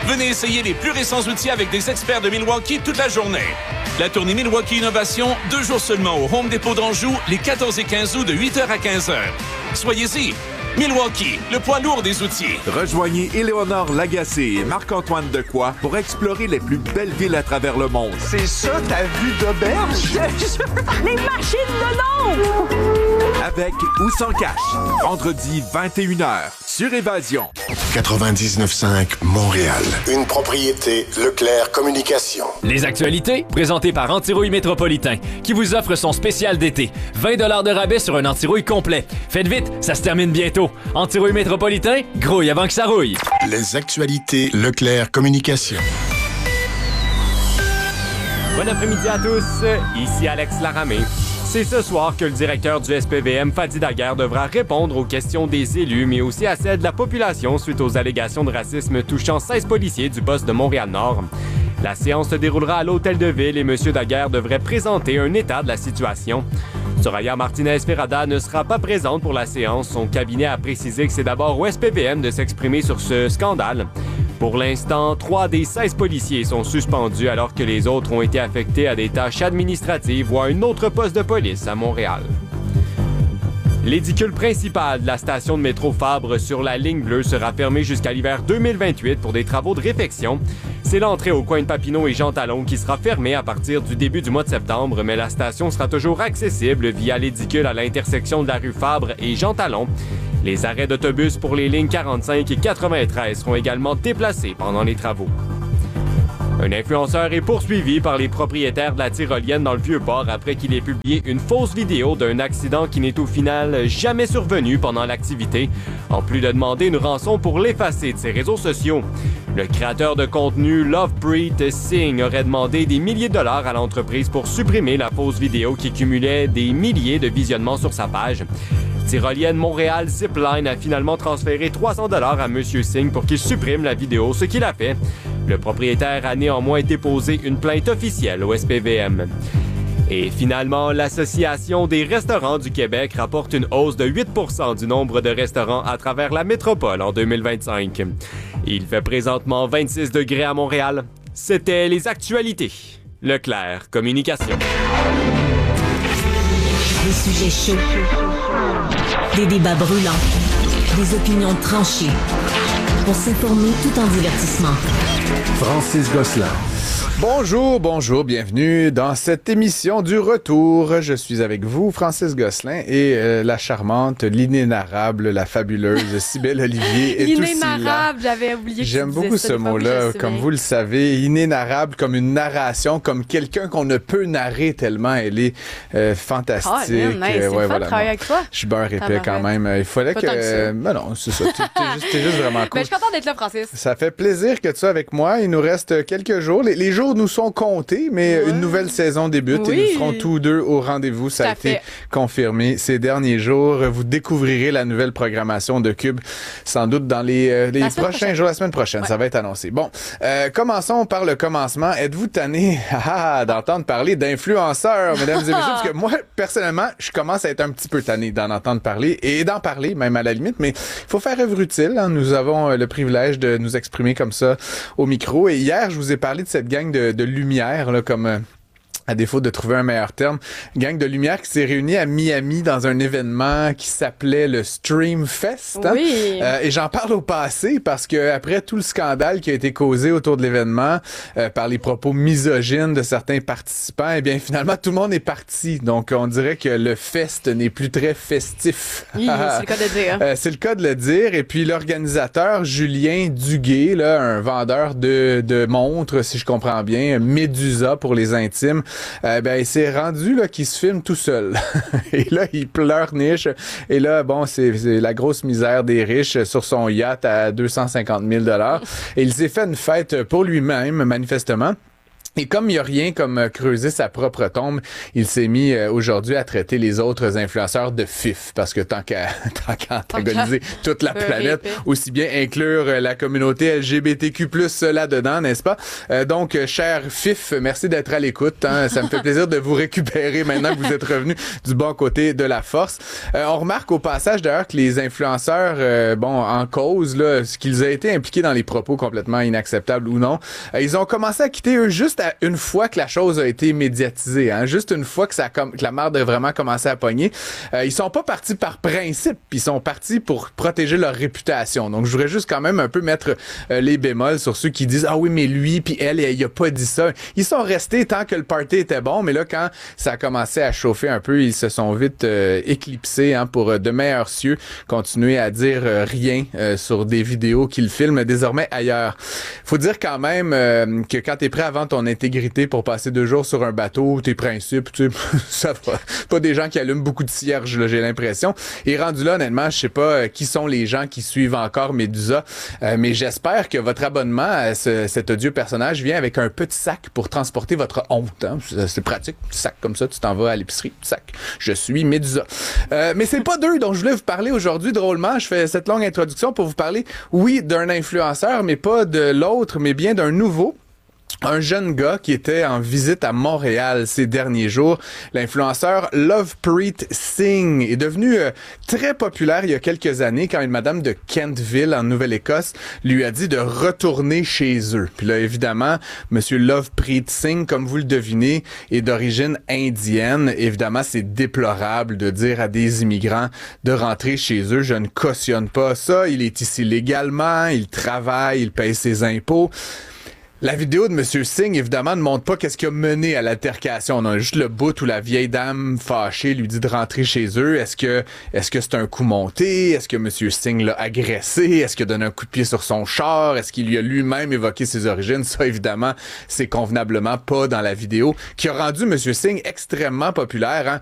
Venez essayer les plus récents outils avec des experts de Milwaukee toute la journée. La tournée Milwaukee Innovation, deux jours seulement au Home Depot d'Anjou, les quatorze et quinze août de huit heures à quinze heures. Soyez-y. Milwaukee, le poids lourd des outils. Rejoignez Éléonore Lagacé et Marc-Antoine Decoy pour explorer les plus belles villes à travers le monde. C'est ça ta vue d'auberge? Les machines de l'ombre! Avec ou sans cash. Vendredi vingt et une heures sur Évasion. quatre-vingt-dix-neuf cinq Montréal. Une propriété Leclerc Communication. Les actualités, présentées par Antirouille Métropolitain, qui vous offre son spécial d'été. vingt dollars de rabais sur un antirouille complet. Faites vite, ça se termine bientôt. Antirouille Métropolitain, grouille avant que ça rouille. Les actualités Leclerc Communication. Bon après-midi à tous, ici Alex Laramé. C'est ce soir que le directeur du S P V M, Fadi Daguerre, devra répondre aux questions des élus, mais aussi à celles de la population suite aux allégations de racisme touchant seize policiers du poste de Montréal-Nord. La séance se déroulera à l'Hôtel de Ville et M. Daguerre devrait présenter un état de la situation. Soraya Martinez-Ferrada ne sera pas présente pour la séance. Son cabinet a précisé que c'est d'abord au S P V M de s'exprimer sur ce scandale. Pour l'instant, trois des seize policiers sont suspendus alors que les autres ont été affectés à des tâches administratives ou à un autre poste de police à Montréal. L'édicule principal de la station de métro Fabre sur la ligne bleue sera fermée jusqu'à l'hiver deux mille vingt-huit pour des travaux de réfection. C'est l'entrée au coin de Papineau et Jean Talon qui sera fermée à partir du début du mois de septembre, mais la station sera toujours accessible via l'édicule à l'intersection de la rue Fabre et Jean Talon. Les arrêts d'autobus pour les lignes quarante-cinq et quatre-vingt-treize seront également déplacés pendant les travaux. Un influenceur est poursuivi par les propriétaires de la tyrolienne dans le Vieux-Port après qu'il ait publié une fausse vidéo d'un accident qui n'est au final jamais survenu pendant l'activité, en plus de demander une rançon pour l'effacer de ses réseaux sociaux. Le créateur de contenu Lovepreet Singh aurait demandé des milliers de dollars à l'entreprise pour supprimer la fausse vidéo qui cumulait des milliers de visionnements sur sa page. Tyrolienne Montréal Zipline a finalement transféré trois cents dollars à M. Singh pour qu'il supprime la vidéo, ce qu'il a fait. Le propriétaire a néanmoins déposé une plainte officielle au S P V M. Et finalement, l'Association des restaurants du Québec rapporte une hausse de huit pour cent du nombre de restaurants à travers la métropole en deux mille vingt-cinq. Il fait présentement vingt-six degrés à Montréal. C'était les actualités. Leclerc Communication. Des sujets chauds, des débats brûlants, des opinions tranchées. Pour s'informer tout en divertissement. Francis Gosselin. Bonjour, bonjour, bienvenue dans cette émission du retour. Je suis avec vous, Francis Gosselin, et euh, la charmante, l'inénarrable, la fabuleuse Cybèle Olivier est aussi là. L'inénarrable, j'avais oublié que J'aime tu beaucoup disais ce ça, mot-là, comme vous le savez, inénarrable comme une narration, comme quelqu'un qu'on ne peut narrer tellement elle est euh, fantastique. Oh, man, nice. euh, C'est ouais, fun voilà, de travailler avec toi. Je suis beurre épais quand même. Il fallait Pas que... tant que ça. Euh, ben non, c'est ça. T'es, t'es juste, t'es juste vraiment cool. Ben, je suis contente d'être là, Francis. Ça fait plaisir que tu sois avec moi. Il nous reste quelques jours. Les, les jours nous sont comptés, mais ouais. Une nouvelle saison débute oui. Et nous serons tous deux au rendez-vous. Ça a été confirmé ces derniers jours. Vous découvrirez la nouvelle programmation de Cube sans doute dans les, euh, les prochains prochaine. jours, la semaine prochaine. Ouais. Ça va être annoncé. Bon, euh, commençons par le commencement. Êtes-vous tanné d'entendre parler d'influenceurs, mesdames et messieurs? Parce que moi, personnellement, je commence à être un petit peu tanné d'en entendre parler et d'en parler, même à la limite. Mais il faut faire œuvre utile. Hein. Nous avons le privilège de nous exprimer comme ça au micro. Et hier, je vous ai parlé de cette gang de, de lumière, là, comme... Euh, à défaut de trouver un meilleur terme, gang de lumière qui s'est réunie à Miami dans un événement qui s'appelait le Stream Fest. Hein? Oui. Euh, et j'en parle au passé parce que après tout le scandale qui a été causé autour de l'événement euh, par les propos misogynes de certains participants, eh bien finalement tout le monde est parti. Donc on dirait que le fest n'est plus très festif. Oui, c'est le cas de dire. Euh, c'est le cas de le dire. Et puis l'organisateur Julien Duguay, là, un vendeur de, de montres, si je comprends bien, Médusa pour les intimes. Euh, ben, il s'est rendu là qu'il se filme tout seul. Et là, il pleurniche. Et là, bon, c'est, c'est la grosse misère des riches sur son yacht à deux cent cinquante mille dollars. Et il s'est fait une fête pour lui-même, manifestement. Et comme il n'y a rien comme creuser sa propre tombe, il s'est mis euh, aujourd'hui à traiter les autres influenceurs de fif, parce que tant qu'à tant qu'à antagoniser toute la planète, aussi bien inclure euh, la communauté L G B T Q plus, euh, là-dedans, n'est-ce pas? Euh, donc, euh, cher fif, merci d'être à l'écoute. Hein. Ça me fait plaisir de vous récupérer maintenant que vous êtes revenu du bon côté de la force. Euh, on remarque au passage, d'ailleurs, que les influenceurs, euh, bon, en cause, là, ce qu'ils ont été impliqués dans les propos complètement inacceptables ou non, euh, ils ont commencé à quitter eux juste une fois que la chose a été médiatisée, hein, juste une fois que, ça a com- que la marde a vraiment commencé à pogner. Euh, ils sont pas partis par principe, ils sont partis pour protéger leur réputation. Donc, je voudrais juste quand même un peu mettre euh, les bémols sur ceux qui disent « Ah oui, mais lui, puis elle, il a pas dit ça. » Ils sont restés tant que le party était bon, mais là, quand ça a commencé à chauffer un peu, ils se sont vite euh, éclipsés, hein, pour euh, de meilleurs cieux continuer à dire euh, rien euh, sur des vidéos qu'ils filment désormais ailleurs. Faut dire quand même euh, que quand t'es prêt à vendre ton intégrité pour passer deux jours sur un bateau, tes principes, tu sais, ça va. Pas des gens qui allument beaucoup de cierges, là, j'ai l'impression. Et rendu là, honnêtement, je sais pas euh, qui sont les gens qui suivent encore Médusa, euh, mais j'espère que votre abonnement à ce, cet odieux personnage vient avec un petit sac pour transporter votre honte. Hein. C'est, c'est pratique, petit sac comme ça, tu t'en vas à l'épicerie, petit sac. Je suis Médusa. Euh, mais c'est pas d'eux dont je voulais vous parler aujourd'hui, drôlement. Je fais cette longue introduction pour vous parler, oui, d'un influenceur, mais pas de l'autre, mais bien d'un nouveau. Un jeune gars qui était en visite à Montréal ces derniers jours, l'influenceur Lovepreet Singh, est devenu euh, très populaire il y a quelques années quand une madame de Kentville, en Nouvelle-Écosse, lui a dit de retourner chez eux. Puis là, évidemment, monsieur Lovepreet Singh, comme vous le devinez, est d'origine indienne. Évidemment, c'est déplorable de dire à des immigrants de rentrer chez eux. Je ne cautionne pas ça. Il est ici légalement, il travaille, il paye ses impôts. La vidéo de monsieur Singh, évidemment, ne montre pas qu'est-ce qui a mené à l'altercation. On a juste le bout où la vieille dame fâchée lui dit de rentrer chez eux. Est-ce que est-ce que c'est un coup monté? Est-ce que monsieur Singh l'a agressé? Est-ce qu'il a donné un coup de pied sur son char? Est-ce qu'il lui a lui-même évoqué ses origines? Ça, évidemment, c'est convenablement pas dans la vidéo, qui a rendu monsieur Singh extrêmement populaire. Hein?